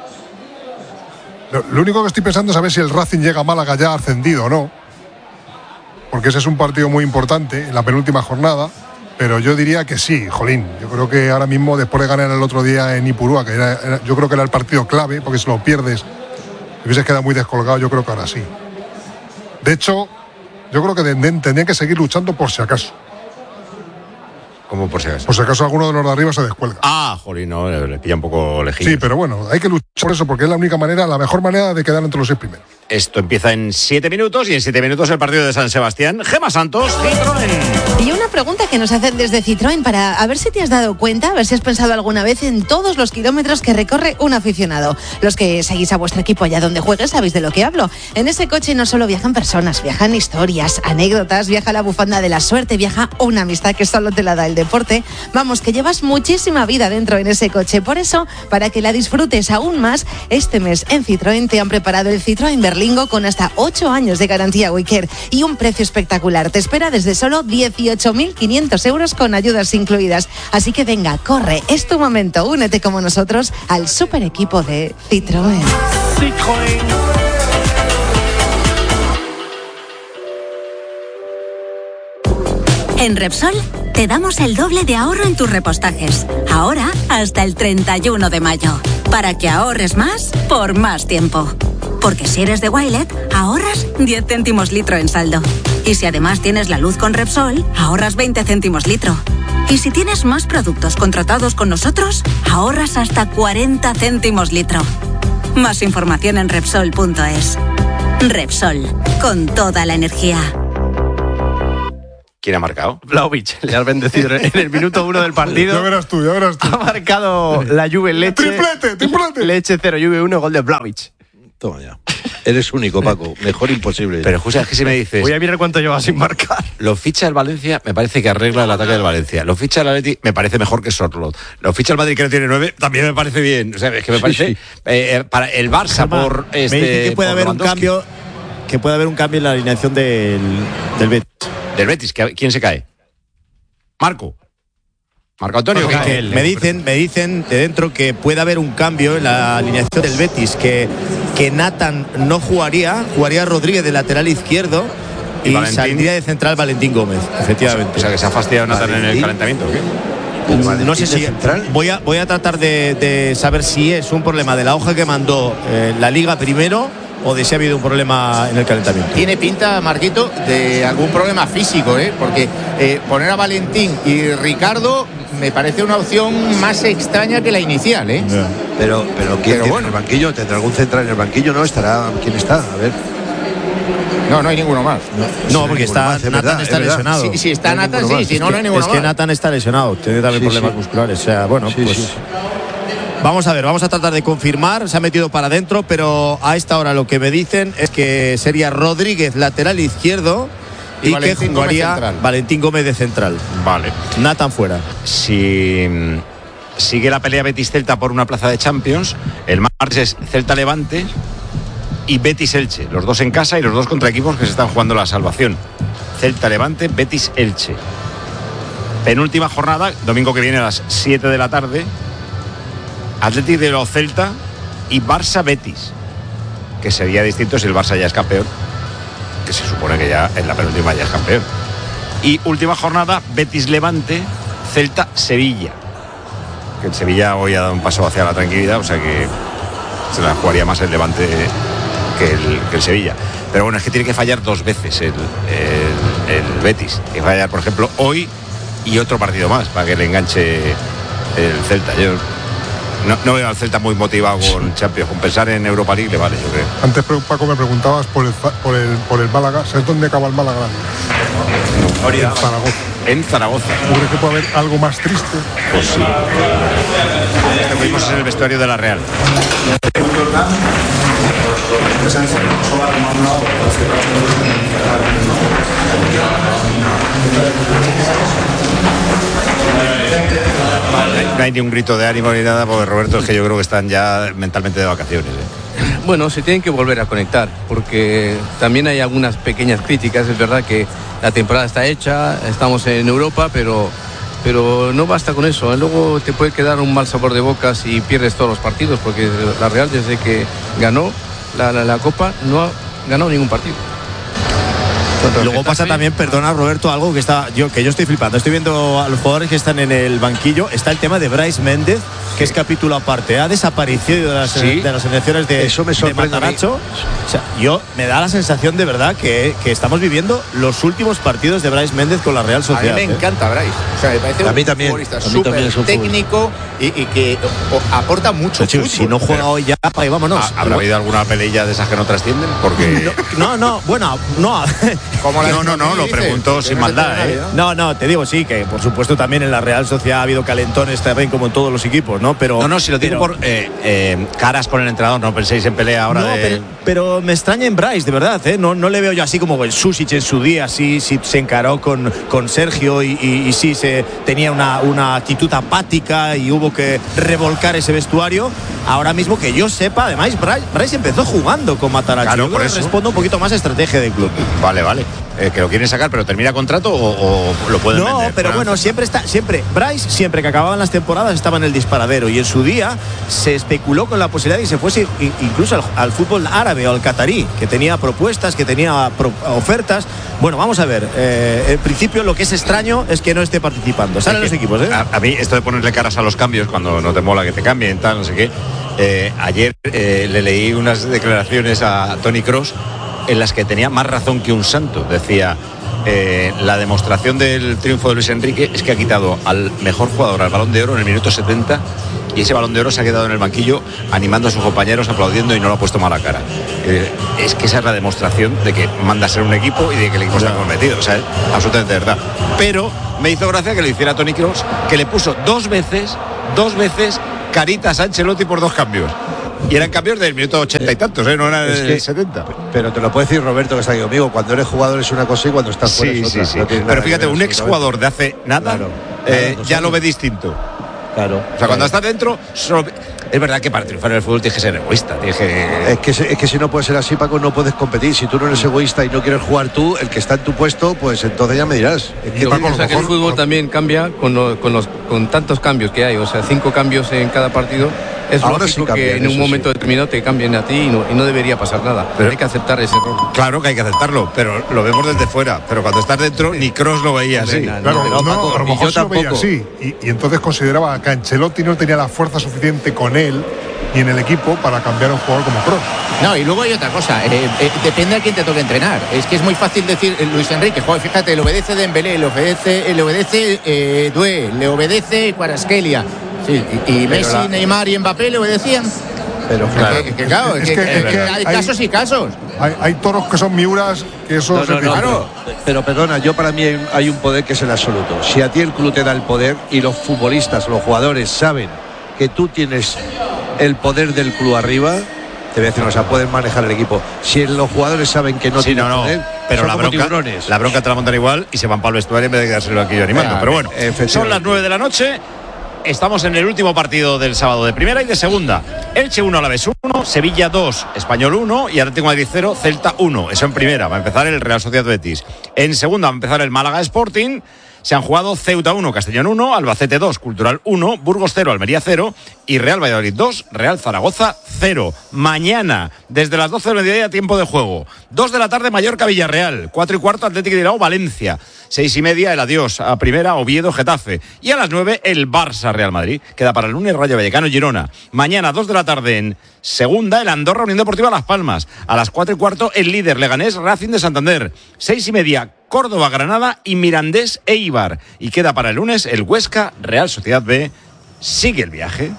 lo único que estoy pensando es a ver si el Racing llega a Málaga ya ascendido o no, porque ese es un partido muy importante en la penúltima jornada, pero yo diría que sí, jolín. Yo creo que ahora mismo, después de ganar el otro día en Ipurúa, que yo creo que era el partido clave, porque si lo pierdes, te hubieses quedado muy descolgado, yo creo que ahora sí. De hecho, yo creo que tendrían que seguir luchando por si acaso. ¿Cómo por si acaso? Por si acaso alguno de los de arriba se descuelga. Jolín, no, le pilla un poco lejillo. Sí, pero bueno, hay que luchar por eso, porque es la única manera, la mejor manera de quedar entre los 6 primeros. Esto empieza en 7 minutos y en 7 minutos el partido de San Sebastián. Gemma Santos, Citroën. Y una pregunta que nos hacen desde Citroën para a ver si te has dado cuenta, a ver si has pensado alguna vez en todos los kilómetros que recorre un aficionado. Los que seguís a vuestro equipo allá donde juegues sabéis de lo que hablo. En ese coche no solo viajan personas, viajan historias, anécdotas, viaja la bufanda de la suerte, viaja una amistad que solo te la da el deporte. Vamos, que llevas muchísima vida dentro en ese coche. Por eso, para que la disfrutes aún más, este mes en Citroën te han preparado el Citroën Berlingo con hasta 8 años de garantía WeCare y un precio espectacular. Te espera desde solo 18.500 euros con ayudas incluidas. Así que venga, corre, es tu momento. Únete como nosotros al super equipo de Citroën. En Repsol te damos el doble de ahorro en tus repostajes. Ahora hasta el 31 de mayo. Para que ahorres más por más tiempo. Porque si eres de Wilet, ahorras 10 céntimos litro en saldo. Y si además tienes la luz con Repsol, ahorras 20 céntimos litro. Y si tienes más productos contratados con nosotros, ahorras hasta 40 céntimos litro. Más información en Repsol.es. Repsol, con toda la energía. ¿Quién ha marcado? Vlahovic, le has bendecido en el minuto 1 del partido. Ya verás tú. Ha marcado la Juve Leche. ¡Triplete! Leche 0, Juve 1, gol de Vlahovic. Toma ya. Eres único, Paco. Mejor imposible. Pero, José, es que si me dices... Voy a mirar cuánto lleva sin marcar. Lo ficha el Valencia, me parece que arregla el ataque del Valencia. Lo ficha el Atleti, me parece mejor que Sorloth. Lo ficha el Madrid, que no tiene 9, también me parece bien. O sea, es que me parece... para el Barça, por me dice que puede haber un cambio... Que puede haber un cambio en la alineación del Betis. Del Betis, ¿quién se cae? Marco Antonio. Me dicen de dentro que puede haber un cambio en la alineación del Betis, que Nathan no jugaría Rodríguez de lateral izquierdo y saldría de central Valentín Gómez, efectivamente. O sea, que se ha fastidiado Nathan en el calentamiento, ¿o qué? No sé si voy a tratar de saber si es un problema de la hoja que mandó la Liga primero o de si ha habido un problema en el calentamiento. Tiene pinta, Marquito, de algún problema físico, porque poner a Valentín y Ricardo me parece una opción más extraña que la inicial, Pero ¿quién tiene en el banquillo? ¿Tendrá algún central en el banquillo? ¿No? ¿Quién está? A ver. No hay ninguno más. No, porque Nathan está lesionado. Si está Nathan, sí, si no hay ninguno más. Es que Nathan está lesionado, tiene también problemas musculares. O sea, bueno, pues... Vamos a ver, vamos a tratar de confirmar. Se ha metido para adentro, pero a esta hora lo que me dicen es que sería Rodríguez lateral izquierdo y que jugaría Valentín Gómez de central. Vale. Nathan fuera. Si sigue la pelea Betis-Celta por una plaza de Champions, el martes es Celta-Levante y Betis-Elche. Los dos en casa y los dos contra equipos que se están jugando la salvación. Celta-Levante, Betis-Elche. Penúltima jornada, domingo que viene a las 7 de la tarde. Atlético de los Celta y Barça-Betis, que sería distinto si el Barça ya es campeón, que se supone que ya en la penúltima ya es campeón. Y última jornada, Betis-Levante, Celta-Sevilla, que el Sevilla hoy ha dado un paso hacia la tranquilidad, o sea que se la jugaría más el Levante que el Sevilla. Pero bueno, es que tiene que fallar dos veces el Betis, que fallar, por ejemplo, hoy y otro partido más para que le enganche el Celta. Yo no veo al Celta muy motivado con Champions. Con pensar en Europa League le vale, yo creo. Antes, Paco, me preguntabas por el Málaga. ¿Sabes dónde acaba el Málaga? En Zaragoza. En Zaragoza. ¿Tú crees que puede haber algo más triste? Pues sí. Estuvimos en el vestuario de la Real. No hay ni un grito de ánimo ni nada, porque Roberto, es que yo creo que están ya mentalmente de vacaciones. Bueno, se tienen que volver a conectar, porque también hay algunas pequeñas críticas. Es verdad que la temporada está hecha, estamos en Europa, pero no basta con eso. Luego te puede quedar un mal sabor de boca si pierdes todos los partidos, porque la Real, desde que ganó la Copa, no ha ganado ningún partido. Luego pasa también, perdona Roberto, algo que yo estoy flipando. Estoy viendo a los jugadores que están en el banquillo. Está el tema de Brais Méndez, que es capítulo aparte. Ha desaparecido de las elecciones de eso me sorprende de Mataracho. O sea, me da la sensación de verdad que estamos viviendo los últimos partidos de Brais Méndez con la Real Sociedad. A mí me encanta Brais. O sea, me parece un futbolista súper técnico y que aporta mucho. Hecho, si no juega hoy ya, vámonos. ¿Habrá habido alguna pelea de esas que no trascienden? Porque No, lo pregunto sin maldad, No, te digo sí, que por supuesto también en la Real Sociedad ha habido calentones también como en todos los equipos, ¿no? Pero si lo digo por caras con el entrenador, no penséis en pelea ahora pero me extraña en Brais, de verdad, no le veo yo así como el Susic en su día, sí se encaró con Sergio y sí tenía una actitud apática y hubo que revolcar ese vestuario. Ahora mismo que yo sepa, además Brais empezó jugando con Mataracho. Claro, yo por eso respondo un poquito más a estrategia del club. Vale. Que lo quieren sacar, pero termina contrato o lo pueden vender. No, pero bueno, siempre Brais, siempre que acababan las temporadas estaba en el disparadero, y en su día se especuló con la posibilidad de que se fuese incluso al fútbol árabe o al catarí, que tenía propuestas, que tenía ofertas. Bueno, vamos a ver, en principio lo que es extraño es que no esté participando. Salen los equipos, A mí esto de ponerle caras a los cambios cuando no te mola que te cambien, tal, no sé qué. Ayer le leí unas declaraciones a Toni Kroos en las que tenía más razón que un santo. Decía, la demostración del triunfo de Luis Enrique es que ha quitado al mejor jugador al Balón de Oro en el minuto 70 y ese Balón de Oro se ha quedado en el banquillo animando a sus compañeros, aplaudiendo y no lo ha puesto mala cara. Es que esa es la demostración de que manda a ser un equipo y de que el equipo está comprometido, o sea, es absolutamente verdad. Pero me hizo gracia que le hiciera Toni Kroos, que le puso dos veces caritas a Ancelotti por 2 cambios. Y eran cambios del minuto 80 y tantos, no era del 70. Pero te lo puede decir Roberto, que está aquí conmigo. Cuando eres jugador es una cosa y cuando estás fuera es otra. Sí. No pero fíjate, un exjugador de hace nada ya lo ve distinto. Claro. O sea, cuando estás dentro, es verdad que para triunfar en el fútbol tienes que ser egoísta. Es que si no puede ser así, Paco, no puedes competir. Si tú no eres egoísta y no quieres jugar tú, el que está en tu puesto, pues entonces ya me dirás. Que el fútbol también cambia con tantos cambios que hay. O sea, 5 cambios en cada partido. Es ahora lógico sí cambian, que en un momento determinado te cambien a ti y no debería pasar nada. Pero hay que aceptar ese error. Claro que hay que aceptarlo, pero lo vemos desde fuera. Pero cuando estás dentro, ni Kroos lo veía así. Claro, a lo mejor se lo veía así. Y entonces consideraba que Ancelotti no tenía la fuerza suficiente con él y en el equipo para cambiar a un jugador como Kroos. No, y luego hay otra cosa, depende a quién te toque entrenar. Es que es muy fácil decir Luis Enrique, joder, fíjate, le obedece Dembélé, le obedece Doué, le obedece Kvaratskhelia. Sí, y Messi, Neymar y Mbappé le obedecían. Pero claro, hay casos y casos. Hay toros que son miuras, que eso claro. Pero perdona, yo para mí hay un poder que es el absoluto. Si a ti el club te da el poder y los futbolistas, los jugadores saben que tú tienes el poder del club arriba, te voy a decir, o sea, pueden manejar el equipo. Si los jugadores saben que no tienen poder, pero son la bronca te la montan igual y se van para el vestuario en vez de quedárselo aquí animando. Pero bueno, son las 9 de la noche. Estamos en el último partido del sábado de primera y de segunda. Elche 1, Alavés 1, Sevilla 2, Español 1 y Atlético de Madrid 0, Celta 1. Eso en primera, va a empezar el Real Sociedad Betis. En segunda va a empezar el Málaga Sporting. Se han jugado Ceuta 1, Castellón 1, Albacete 2, Cultural 1, Burgos 0, Almería 0 y Real Valladolid 2, Real Zaragoza 0. Mañana, desde las 12 del mediodía, tiempo de juego. 2 de la tarde, Mallorca Villarreal. 4:15, Atlético de Bilbao Valencia. 6:30, el adiós a primera, Oviedo Getafe. Y a las 9, el Barça Real Madrid. Queda para el lunes Rayo Vallecano Girona. Mañana, 2 de la tarde, en segunda, el Andorra Unión Deportiva Las Palmas. A las 4:15, el líder Leganés Racing de Santander. 6:30, Córdoba, Granada y Mirandés Eibar. Y queda para el lunes el Huesca Real Sociedad B. Sigue el viaje.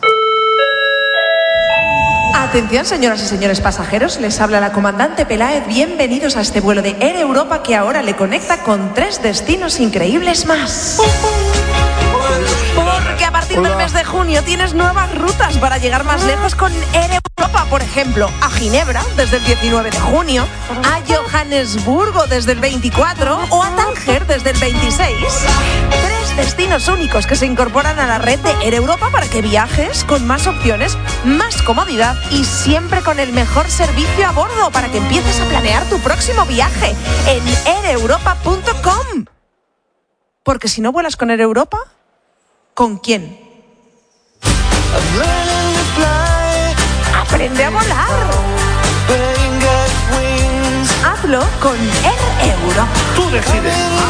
Atención, señoras y señores pasajeros, les habla la comandante Peláez. Bienvenidos a este vuelo de Air Europa que ahora le conecta con 3 destinos increíbles más. Porque a partir del mes de junio tienes nuevas rutas para llegar más lejos con Air Europa. Por ejemplo, a Ginebra desde el 19 de junio, a Johannesburgo desde el 24 o a Tánger desde el 26. 3 destinos únicos que se incorporan a la red de Air Europa para que viajes con más opciones, más comodidad y siempre con el mejor servicio a bordo para que empieces a planear tu próximo viaje en aireuropa.com. Porque si no vuelas con Air Europa, ¿con quién? Aprende a volar. Hazlo con Air Europa. Tú decides.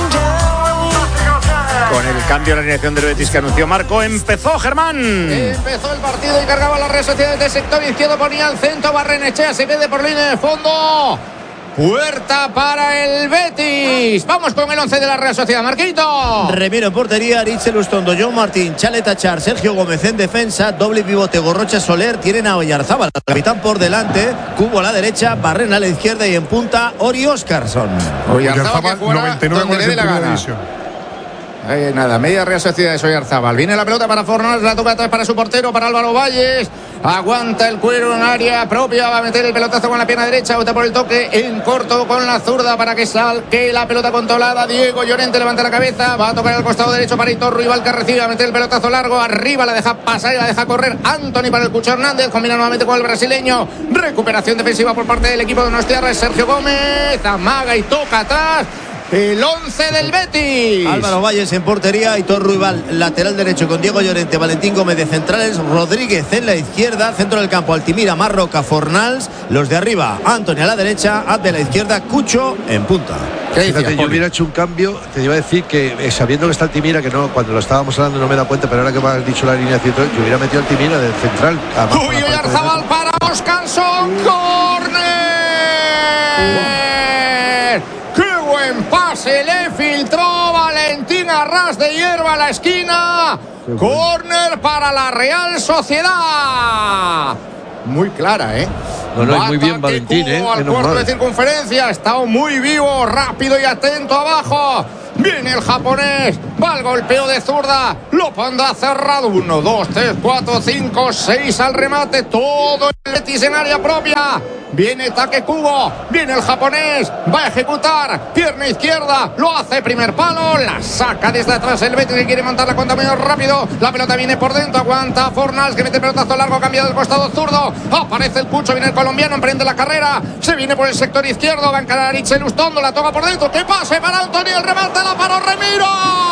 Con el cambio de la alineación del Betis que anunció Marco, empezó Germán. Empezó el partido y cargaba las redes sociales del sector izquierdo, ponía al centro, Barrenechea se pierde por línea de fondo. Puerta para el Betis. Vamos con el 11 de la Real Sociedad, Marquito. Remiro en portería, Richel Ustondo, John Martín, Chaleta Char, Sergio Gómez en defensa, doble pivote Gorrocha Soler, tienen a Oyarzábal, capitán por delante, Cubo a la derecha, Barren a la izquierda y en punta Ori Óscarson. Oyarzábal 99 goles en primera división. Nada, media Real Sociedad de Oyarzábal. Viene la pelota para Fornals, la toca atrás para su portero, para Álvaro Valles. Aguanta el cuero en área propia, va a meter el pelotazo con la pierna derecha, bota por el toque en corto con la zurda para que salque la pelota controlada. Diego Llorente levanta la cabeza, va a tocar al costado derecho para Hitor Rival que recibe, va a meter el pelotazo largo, arriba la deja pasar y la deja correr Anthony para el Cucho Hernández, combina nuevamente con el brasileño. Recuperación defensiva por parte del equipo de Donostiarra, Sergio Gómez, amaga y toca atrás. El 11 del Betis. Álvaro Valles en portería, Aitor Ruibal lateral derecho con Diego Llorente, Valentín Gómez de centrales, Rodríguez en la izquierda, centro del campo Altimira, Marroca, Fornals, los de arriba, Antonio a la derecha, Abde a la izquierda, Cucho en punta. Fíjate, yo hubiera hecho un cambio, te iba a decir que sabiendo que está Altimira, que no, cuando lo estábamos hablando no me da cuenta, pero ahora que me has dicho la alineación, yo hubiera metido Altimira del central. Uy, Oyarzabal para Óscarson, córner. ¡Qué buen pase a ras de hierba a la esquina. Córner para la Real Sociedad. Muy clara, ¿eh? No, muy bien Valentín, al cuarto de circunferencia, ha estado muy vivo, rápido y atento abajo. Viene el japonés, va el golpeo de zurda, lo pondrá cerrado. 1, 2, 3, 4, 5, 6 al remate, todo el Betis en área propia. Viene Takekubo, viene el japonés, va a ejecutar, pierna izquierda, lo hace primer palo, la saca desde atrás el Betis que quiere montar la cuenta muy rápido. La pelota viene por dentro, aguanta Fornals que mete el pelotazo largo, cambia del costado zurdo. Aparece el Cucho, viene el colombiano, emprende la carrera, se viene por el sector izquierdo, va a encarar a Richel Ustondo, la toca por dentro, que pase para Antoni, el remate la paró Remiro.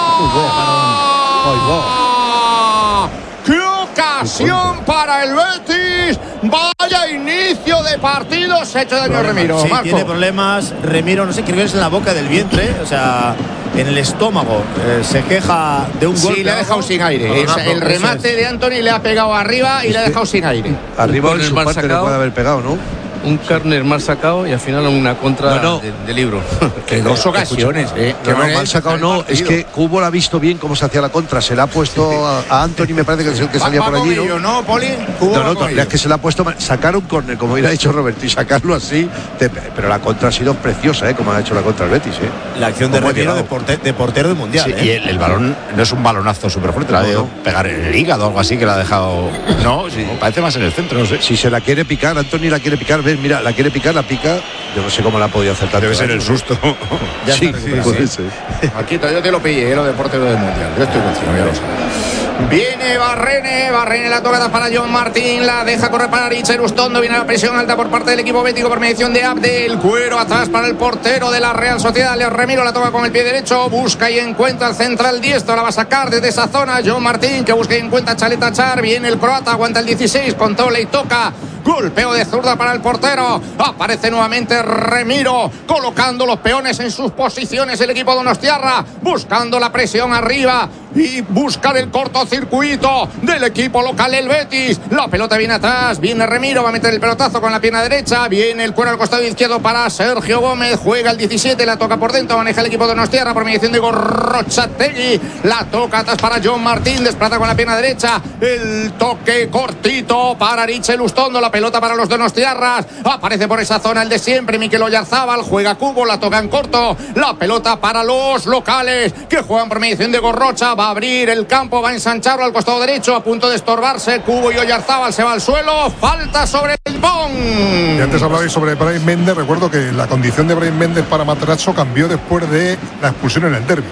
¡Qué ocasión para el Betis! ¡Vaya inicio de partido! Se ha hecho daño a Remiro. Sí, Marco. tiene problemas. Remiro, no sé, creo que es en la boca del vientre, o sea, en el estómago. Se queja de un golpe. Sí, le ha dejado sin aire. El remate de Antoni le ha pegado arriba y le ha dejado sin aire. Arriba en su parte le puede haber pegado, ¿no? Un córner mal sacado y al final una contra de libro. Que dos ocasiones, No, mal sacado no, es que Cubo la ha visto bien cómo se hacía la contra, se la ha puesto a Antoni, me parece que es el que salía por allí, ¿no, Poli? No, es que se la ha puesto, sacar un córner, como hubiera dicho Roberto, y sacarlo así, pero la contra ha sido preciosa, como ha hecho la contra el Betis, La acción de Remiro de portero del Mundial. Sí, y el balón no es un balonazo súper fuerte, la ha debido pegar en el hígado o algo así, que la ha dejado. No, sí, parece más en el centro, no sé. Si se la quiere picar, Antoni la quiere picar, ves, mira, la quiere picar, la pica. Yo no sé cómo la ha podido acertar. Debe ser el susto. Sí, puede ser. Marquito, yo te lo pillé, lo de portero del Mundial. Yo estoy contigo, ya lo sabes. Viene Barrene la tocada para John Martín, la deja correr para Richel Ustondo, viene la presión alta por parte del equipo bético por mediación de Abdel, cuero atrás para el portero de la Real Sociedad, Leo Remiro la toca con el pie derecho, busca y encuentra el central diestro, la va a sacar desde esa zona John Martín, que busca y encuentra Chaleta Char, viene el croata, aguanta el 16, controla y toca, golpeo de zurda para el portero, aparece nuevamente Remiro, colocando los peones en sus posiciones el equipo donostiarra, buscando la presión arriba y buscar el cortocircuito del equipo local el Betis, la pelota viene atrás, viene Remiro, va a meter el pelotazo con la pierna derecha, viene el cuero al costado izquierdo para Sergio Gómez, juega el 17, la toca por dentro, maneja el equipo donostiarra por mediación de Gorrochategui, la toca atrás para John Martín, desplaza con la pierna derecha, el toque cortito para Richel Ustondo, la pelota para los donostiarras, aparece por esa zona el de siempre, Mikel Oyarzábal, juega Cubo, la toca en corto, la pelota para los locales, que juegan por mediación de Gorrocha, va a abrir el campo, va a ensancharlo al costado derecho, a punto de estorbarse, Cubo y Oyarzábal se va al suelo, falta sobre el Pong. Y antes hablabais sobre Brahim Méndez, recuerdo que la condición de Brahim Méndez para Matarazzo cambió después de la expulsión en el derbi.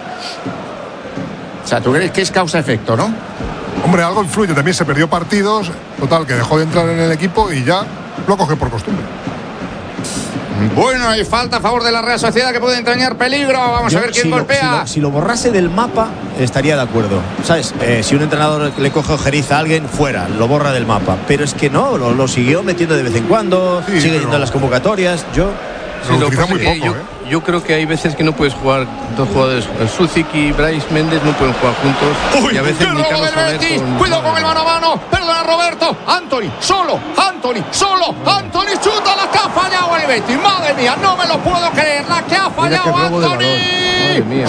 O sea, tú crees que es causa-efecto, ¿no? Hombre, algo influye, también se perdió partidos, total, que dejó de entrar en el equipo y ya lo coge por costumbre. Bueno, hay falta a favor de la Real Sociedad que puede entrañar peligro. Vamos a ver quién golpea. Si lo borrase del mapa, estaría de acuerdo. ¿Sabes? Si un entrenador le coge ojeriza a alguien, fuera, lo borra del mapa. Pero es que no, lo siguió metiendo de vez en cuando, sigue yendo a las convocatorias. Yo creo que hay veces que no puedes jugar dos jugadores. El Sucic y Brais Méndez no pueden jugar juntos. Uy, y a veces ni Carlos Soler cuidado con el mano a mano. Perdona, Roberto. Antoni, solo. Antoni chuta la que ha fallado el Betis. Madre mía, no me lo puedo creer. La que ha fallado Antoni.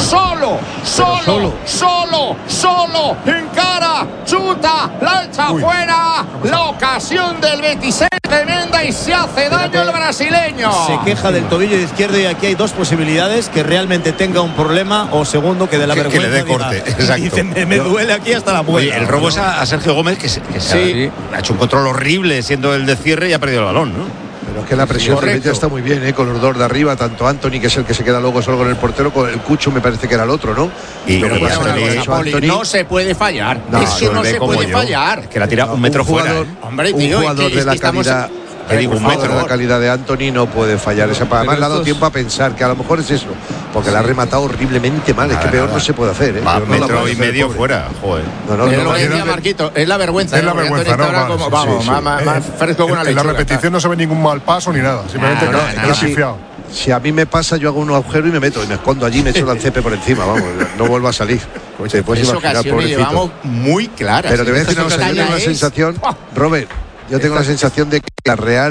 Solo. Encara, chuta, la echa fuera. La ocasión del Betis es tremenda y se hace daño el brasileño. Se queja del tobillo izquierdo y aquí hay dos posibilidades: que realmente tenga un problema, o segundo, que de la vergüenza que le dé corte. Exacto. Dice, me duele aquí hasta la muela. El robo es a Sergio Gómez, que ha hecho un control horrible siendo el de cierre y ha perdido el balón, ¿no? Pero es que la presión del Betis está muy bien, con los dos de arriba, tanto Antoni, que es el que se queda luego solo con el portero, con el Cucho me parece que era el otro, ¿no? Y lo que pasa es que no se puede fallar. No, es que no se puede fallar. Es que la tira un metro fuera. Hombre, tío, un jugador de la calidad. Un metro de la calidad de Antoni no puede fallar. Además le ha dado tiempo a pensar que a lo mejor es eso, porque la ha rematado horriblemente mal. Es que peor no se puede hacer. Va metro y medio fuera. Joder. Es lo que decía Marquito, es la vergüenza. Es la vergüenza, ¿no? Vamos, más fresco que una lechuga. En la repetición no se ve ningún mal paso ni nada. Simplemente que ha pifiado. Si a mí me pasa, yo hago un agujero y me meto y me escondo allí y me echo la cepe por encima, vamos, no vuelvo a salir. Esa ocasión llevamos muy claras. Pero te voy a decir una cosa, yo tengo la sensación, Robert, yo tengo la sensación de que la Real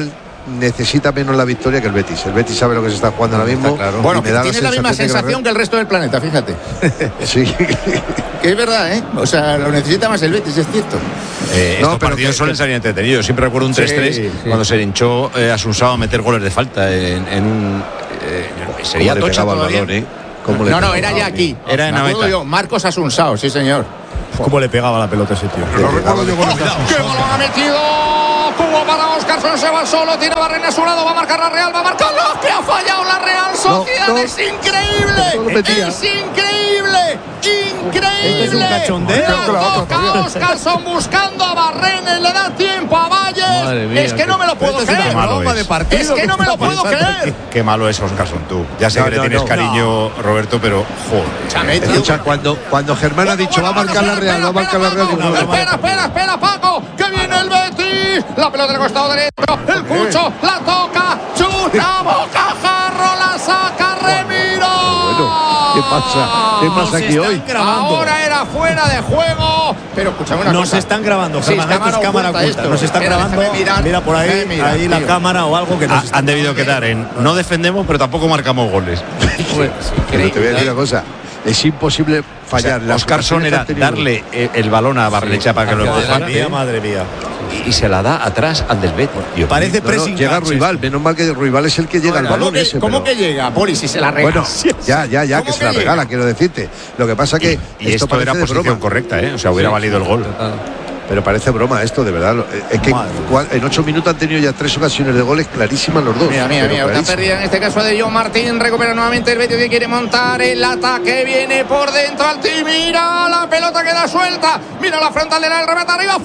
necesita menos la victoria que el Betis. El Betis sabe lo que se está jugando ahora mismo. Claro. Bueno, me da tiene la misma sensación que el resto del planeta, fíjate. Sí. Que es verdad, ¿eh? O sea, lo necesita más el Betis, es cierto. Estos partidos suelen salir entretenidos. Yo siempre recuerdo un 3-3 cuando se hinchó Asunsao a meter goles de falta en un... sería Tocha todavía. No, era ya aquí. Era en Anoeta. yo, Marcos Asunsao, sí señor. ¿Cómo le pegaba la pelota a ese tío? ¡Qué balón ha metido! Cubo para Óscarson, se va solo, tiene Barren a su lado, va a marcar la Real, va a marcar lo que ha fallado la Real Sociedad. Es increíble, es increíble, increíble. ¿Es un cachondeo? Toca Óscarson buscando a Barren, le da tiempo a Valles. Es que no me lo puedo creer. Es que no me lo puedo creer. Qué malo es Óscarson, tú. Ya sé que le tienes cariño, Roberto, pero joder. Escucha, cuando Germán ha dicho va a marcar la Real, va a marcar la Real. Espera, Paco, que viene el Betis. La pelota del costado derecho, el Cucho, la toca, chuta, bocajarro, la saca Remiro. Bueno, ¿qué pasa aquí hoy? Ahora era fuera de juego, pero escúchame una cosa. Nos están grabando, Germán, esto es cámara oculta. Nos están Espera, grabando, mira por ahí, ahí la cámara o algo que nos han debido quedar en no defendemos, pero tampoco marcamos goles. Pero te voy a decir una cosa. Es imposible fallar. O sea, Óscarson era darle el balón a Barrenechea para que lo empujara. Madre mía. Y se la da atrás al del Betis. Parece pressing. Llega Ruibal, menos mal que Ruibal es el que llega al balón. ¿Cómo que llega, Poli, si se la regala? Bueno, ya, que se la regala, quiero decirte. Lo que pasa que y esto era posición correcta, ¿eh? O sea, hubiera valido el gol. Pero parece broma esto, de verdad. Es que en 8 minutos han tenido ya 3 ocasiones de goles clarísimas los dos. Mira, una pérdida en este caso de John Martín. Recupera nuevamente el Betis que quiere montar el ataque. Viene por dentro Altimira. La pelota queda suelta. Mira la frontalera del remate arriba,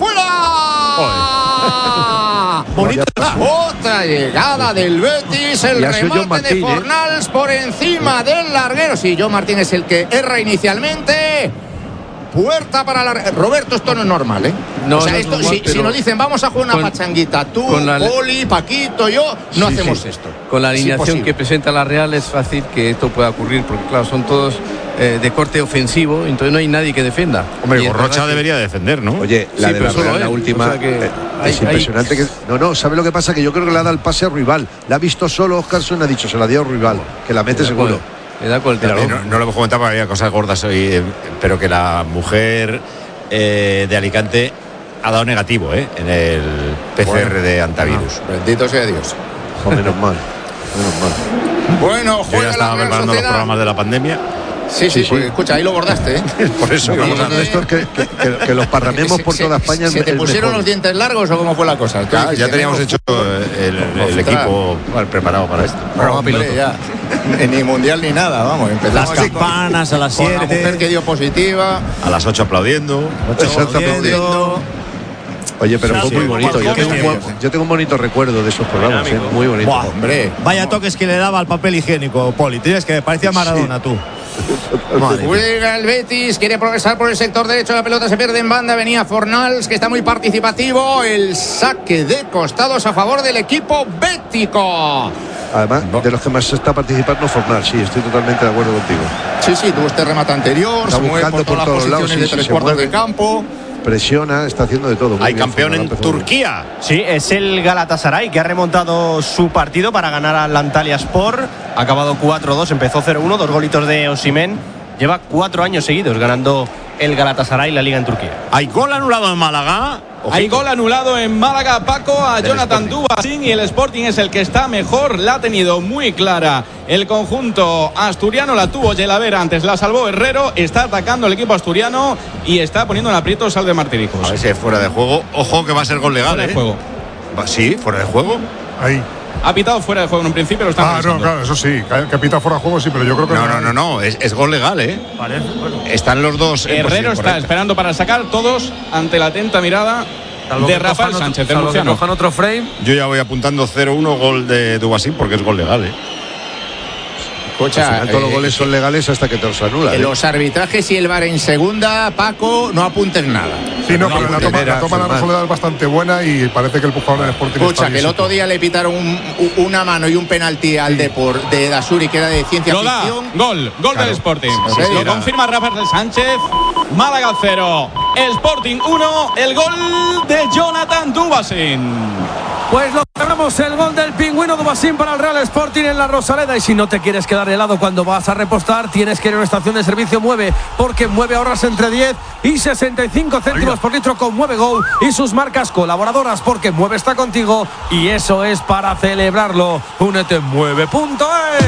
fuera. Bonita. Otra llegada del Betis. El remate de Fornals por encima del larguero. Sí, John Martín es el que erra inicialmente. Puerta para la... Roberto, esto no es normal, ¿eh? No, o sea, no esto, es normal, si nos dicen vamos a jugar una pachanguita, tú, Poli, Paquito, yo, no hacemos esto. Con la alineación que presenta la Real es fácil que esto pueda ocurrir, porque claro, son todos de corte ofensivo, entonces no hay nadie que defienda. Hombre, Gorrocha debería defender, ¿no? Oye, la de la Real, la última, o sea es impresionante. Que no, ¿sabe lo que pasa? Que yo creo que le ha dado el pase a Ruibal. La ha visto solo Óscarson, ha dicho, se la dio a Ruibal, que la mete seguro. No lo hemos comentado porque había cosas gordas hoy, pero que la mujer de Alicante ha dado negativo en el PCR de antivirus. Bendito sea Dios. Menos mal. Bueno, yo ya estaba preparando los programas de la pandemia. Sí, pues, escucha, ahí lo bordaste, ¿eh? Por eso, esto es que los parramemos por toda España. ¿Se te pusieron los dientes largos o cómo fue la cosa? Ya teníamos hecho el equipo preparado para esto. Hombre, ya. Ni mundial ni nada, vamos. Las campanas a las 7. La mujer que dio positiva. A las 8 aplaudiendo. Oye, pero fue muy bonito. Yo tengo un bonito recuerdo de esos programas, muy bonito. Buah, hombre. Vaya toques que le daba al papel higiénico, Poli. Tienes que parecía Maradona, tú. Juega el Betis, quiere progresar por el sector derecho, la pelota se pierde en banda, venía Fornals, que está muy participativo, el saque de costados a favor del equipo bético. Además, de los que más está participando Fornals, sí, estoy totalmente de acuerdo contigo. Sí, tuvo este remate anterior, está se mueve por todas las posiciones de 3/4 de campo. Presiona, está haciendo de todo. Hay campeón en Turquía. Sí, es el Galatasaray que ha remontado su partido para ganar al Antalyaspor. Ha acabado 4-2, empezó 0-1, 2 golitos de Osimhen. Lleva 4 años seguidos ganando el Galatasaray la liga en Turquía. Hay gol anulado en Málaga. Hay gol anulado en Málaga, Paco, a Jonathan Dubasín, y el Sporting es el que está mejor. La ha tenido muy clara el conjunto asturiano, la tuvo Yelavera, antes la salvó Herrero. Está atacando el equipo asturiano y está poniendo en aprietos al de Martiricos. A ver si es fuera de juego. Ojo que va a ser gol legal. Fuera de juego. Sí, fuera de juego. Ahí. Ha pitado fuera de juego en un principio, lo está no, claro, eso sí, que pita fuera de juego sí, pero yo creo que no, es gol legal, Vale, bueno. Están los dos. Herrero está esperando para sacar, todos ante la atenta mirada de Rafael Sánchez. Cojan otro frame. Yo ya voy apuntando 0-1 gol de Dubasín porque es gol legal, Escucha, todos los goles son legales hasta que te los anulan. Los arbitrajes y el VAR en segunda, Paco, no apuntes nada. Sí, no, pero la toma de la Rosaleda es bastante buena y parece que el jugador del Sporting Escucha, que el otro día le pitaron una mano y un penalti al Depor de Dasuri, que era de ciencia ficción. Gol del Sporting. Lo confirma Rafael Sánchez. Málaga 0, Sporting 1, el gol de Jonathan Dubasín. Pues lo Celebramos el gol del pingüino Dubasín para el Real Sporting en la Rosaleda. Y si no te quieres quedar helado cuando vas a repostar, tienes que ir a una estación de servicio Mueve, porque en Mueve ahorras entre 10 y 65 céntimos por litro con Mueve Go y sus marcas colaboradoras, porque Mueve está contigo y eso es para celebrarlo. Únete en mueve.es.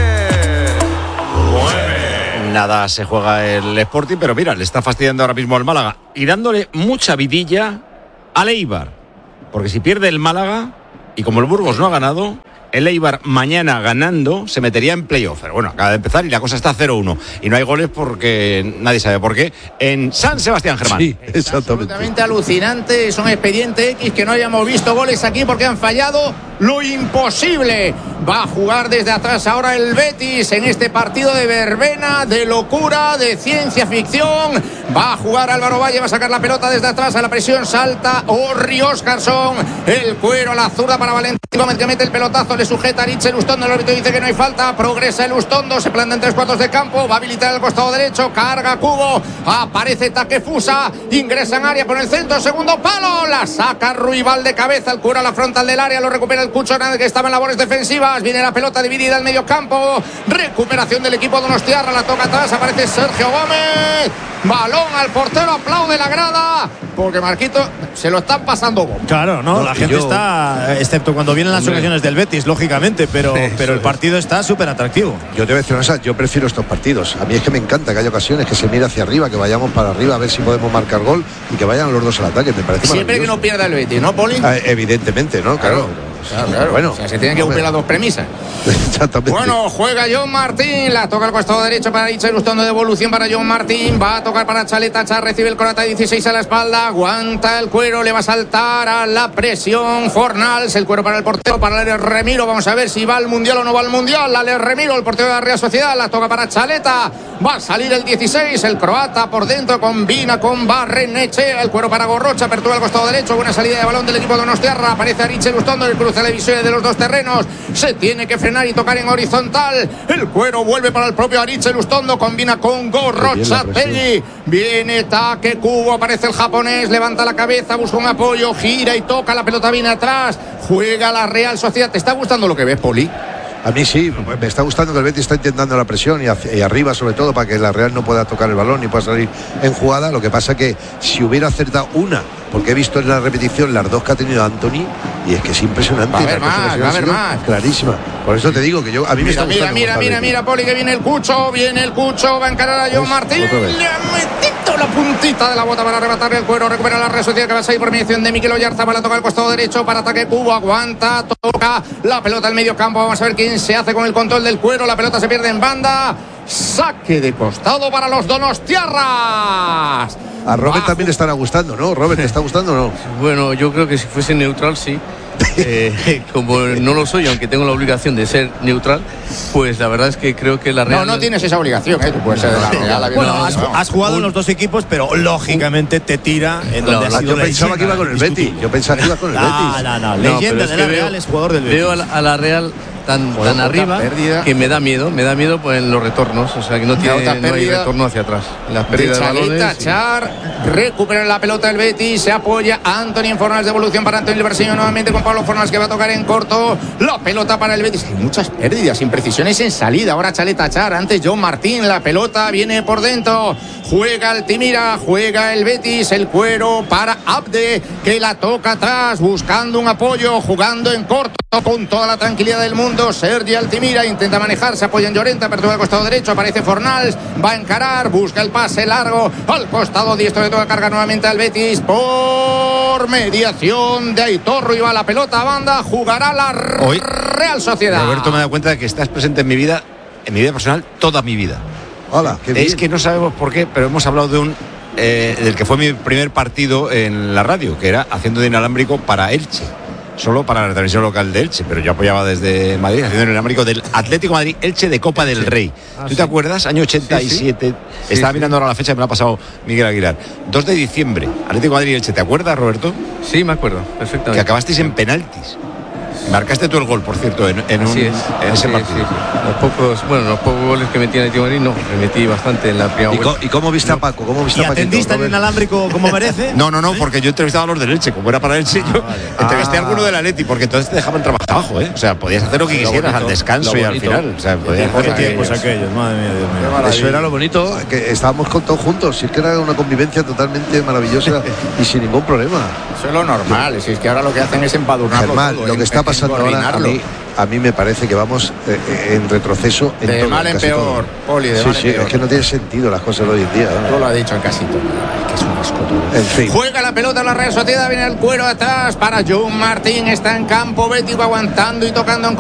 Nada se juega el Sporting, pero mira, le está fastidiando ahora mismo al Málaga y dándole mucha vidilla al Eibar, porque si pierde el Málaga y como el Burgos no ha ganado, el Eibar mañana ganando se metería en playoff. Pero bueno, acaba de empezar y la cosa está 0-1 y no hay goles porque nadie sabe por qué en San Sebastián, Germán. Sí, exactamente. Absolutamente alucinante, es un expediente X que no hayamos visto goles aquí porque han fallado lo imposible. Va a jugar desde atrás ahora el Betis en este partido de verbena, de locura, de ciencia ficción. Va a jugar Álvaro Valle, va a sacar la pelota desde atrás, a la presión salta Orri Óscarson, el cuero a la zurda para Valentín Gómez, que mete el pelotazo, le sujeta a Richel Ustondo, el árbitro dice que no hay falta, progresa el Ustondo, se planta en 3/4 de campo, va a habilitar el costado derecho, carga Cubo, aparece Takefusa, ingresa en área por el centro, segundo palo, la saca Ruibal de cabeza, el cuero a la frontal del área, lo recupera el Cucho Hernández, que estaba en labores defensivas, viene la pelota dividida al medio campo, recuperación del equipo donostiarra, la toca atrás, aparece Sergio Gómez, balón al portero, aplaude la grada, porque Marquito se lo están pasando bomba. Claro, no, la gente está, excepto cuando vienen las ocasiones del Betis, lógicamente, pero el partido está súper atractivo. Yo te voy a decir una cosa, yo prefiero estos partidos. A mí es que me encanta que haya ocasiones que se mire hacia arriba, que vayamos para arriba a ver si podemos marcar gol y que vayan los dos al ataque. Me parece siempre que no pierda el Betis, ¿no, Poli? Evidentemente, ¿no? Claro. Bueno, o sea, se tienen que cumplir las dos premisas. Exactamente. Bueno, juega John Martín, la toca al costado derecho para Richard Ustondo, devolución para John Martín, va a tocar para Chaleta, Char recibe el croata 16 a la espalda, aguanta el cuero, le va a saltar a la presión Fornals, el cuero para el portero, para Alex Remiro, vamos a ver si va al Mundial o no va al Mundial, Alex Remiro, el portero de la Real Sociedad, la toca para Chaleta, va a salir el 16, el croata por dentro, combina con Barrenechea, el cuero para Gorrocha, apertura al costado derecho, buena salida de balón del equipo de donostiarra, aparece a Richard Ustondo, el cruce de la división de los dos terrenos, se tiene que frenar y tocar en horizontal, el cuero vuelve para el propio Arichel Ustondo, combina con Gorrochatelli, viene Take Kubo, aparece el japonés, levanta la cabeza, busca un apoyo, gira y toca, la pelota viene atrás, juega la Real Sociedad. ¿Te está gustando lo que ves, Poli? A mí sí, me está gustando que el Betis está intentando la presión y arriba sobre todo para que la Real no pueda tocar el balón ni pueda salir en jugada. Lo que pasa que si hubiera acertado una, porque he visto en la repetición las dos que ha tenido Anthony y es que es impresionante. Va a haber más. Clarísima. Por eso te digo que yo a mí me está gustando. Mira, Poli, que viene el Cucho, va a encarar a John Martín, le ha metido la puntita de la bota para arrebatarle el cuero, recupera la Real Sociedad que va a salir por mediación de Mikel Oyarzabal, la toca al costado derecho para ataque Cubo, aguanta, toca la pelota al medio campo, vamos a ver quién se hace con el control del cuero, la pelota se pierde en banda, saque de costado para los donostiarras. A Robert también le estará gustando, ¿no? Robert, ¿te está gustando o no? Bueno, yo creo que si fuese neutral, sí. Como no lo soy, aunque tengo la obligación de ser neutral, pues la verdad es que creo que la Real... No tienes esa obligación, tú puedes ser de la Real. Bueno, has jugado en los dos equipos, pero lógicamente te tira en donde has sido. Yo pensaba que iba con el Betis. No, leyenda de la Real es jugador del Betis. Veo a la Real tan arriba que me da miedo pues en los retornos, o sea que no hay retorno hacia atrás. Las pérdidas de balones. Char, recupera la pelota el Betis, se apoya Anthony en Fornals, devolución para Anthony Berseño nuevamente con Pablo Fornals que va a tocar en corto, la pelota para el Betis, hay muchas pérdidas, imprecisiones en salida, ahora Chaleta Char, antes John Martín, la pelota viene por dentro, juega Altimira, juega el Betis, el cuero para Abde, que la toca atrás, buscando un apoyo, jugando en corto, con toda la tranquilidad del mundo, Sergi Altimira intenta manejar, se apoya en Llorente, apertura al costado derecho, aparece Fornals, va a encarar, busca el pase largo, al costado diestro de toda carga nuevamente al Betis, por mediación de Aitor Ruibal, la pelota a banda, jugará la Real Sociedad. Roberto, me he dado cuenta de que estás presente en mi vida personal, toda mi vida. Hola, qué bien. Es que no sabemos por qué, pero hemos hablado de del que fue mi primer partido en la radio, que era haciendo de inalámbrico para Elche, solo para la televisión local de Elche, pero yo apoyaba desde Madrid haciendo el inalámbrico del Atlético Madrid Elche de Copa del Rey. ¿Tú te acuerdas? Año 87. Estaba mirando ahora la fecha, me la ha pasado Miguel Aguilar. 2 de diciembre, Atlético Madrid Elche. ¿Te acuerdas, Roberto? Sí, me acuerdo, perfectamente. Que acabasteis en penaltis. Marcaste tú el gol, por cierto, en ese partido. Sí. Los pocos goles que metí en el Atlético de Madrid, no, me metí bastante en la primera vuelta. ¿Y cómo viste a Paco? ¿Y atendiste en inalámbrico como merece? No, porque yo entrevistaba a los del Elche, como era para Elche, yo entrevisté a alguno del Atleti, porque entonces te dejaban trabajar abajo, ¿eh? O sea, podías hacer lo que quisieras al descanso y al final. O sea, podías hacer tiempos aquellos, madre mía, Dios mío. Eso era lo bonito, que estábamos con todos juntos, si es que era una convivencia totalmente maravillosa y sin ningún problema. Eso es lo normal, si es que ahora lo que hacen es empadurnarlo. Germán, lo que está pasando ahora a mí me parece que vamos en retroceso en de todo, mal en peor, Poli, de mal en peor. Es que no tiene sentido las cosas de hoy en día. Todo lo ha dicho en casito, que es un asco todo. En fin. Juega la pelota en la Real Sociedad, viene el cuero atrás para John Martín, está en campo, Bético aguantando y tocando en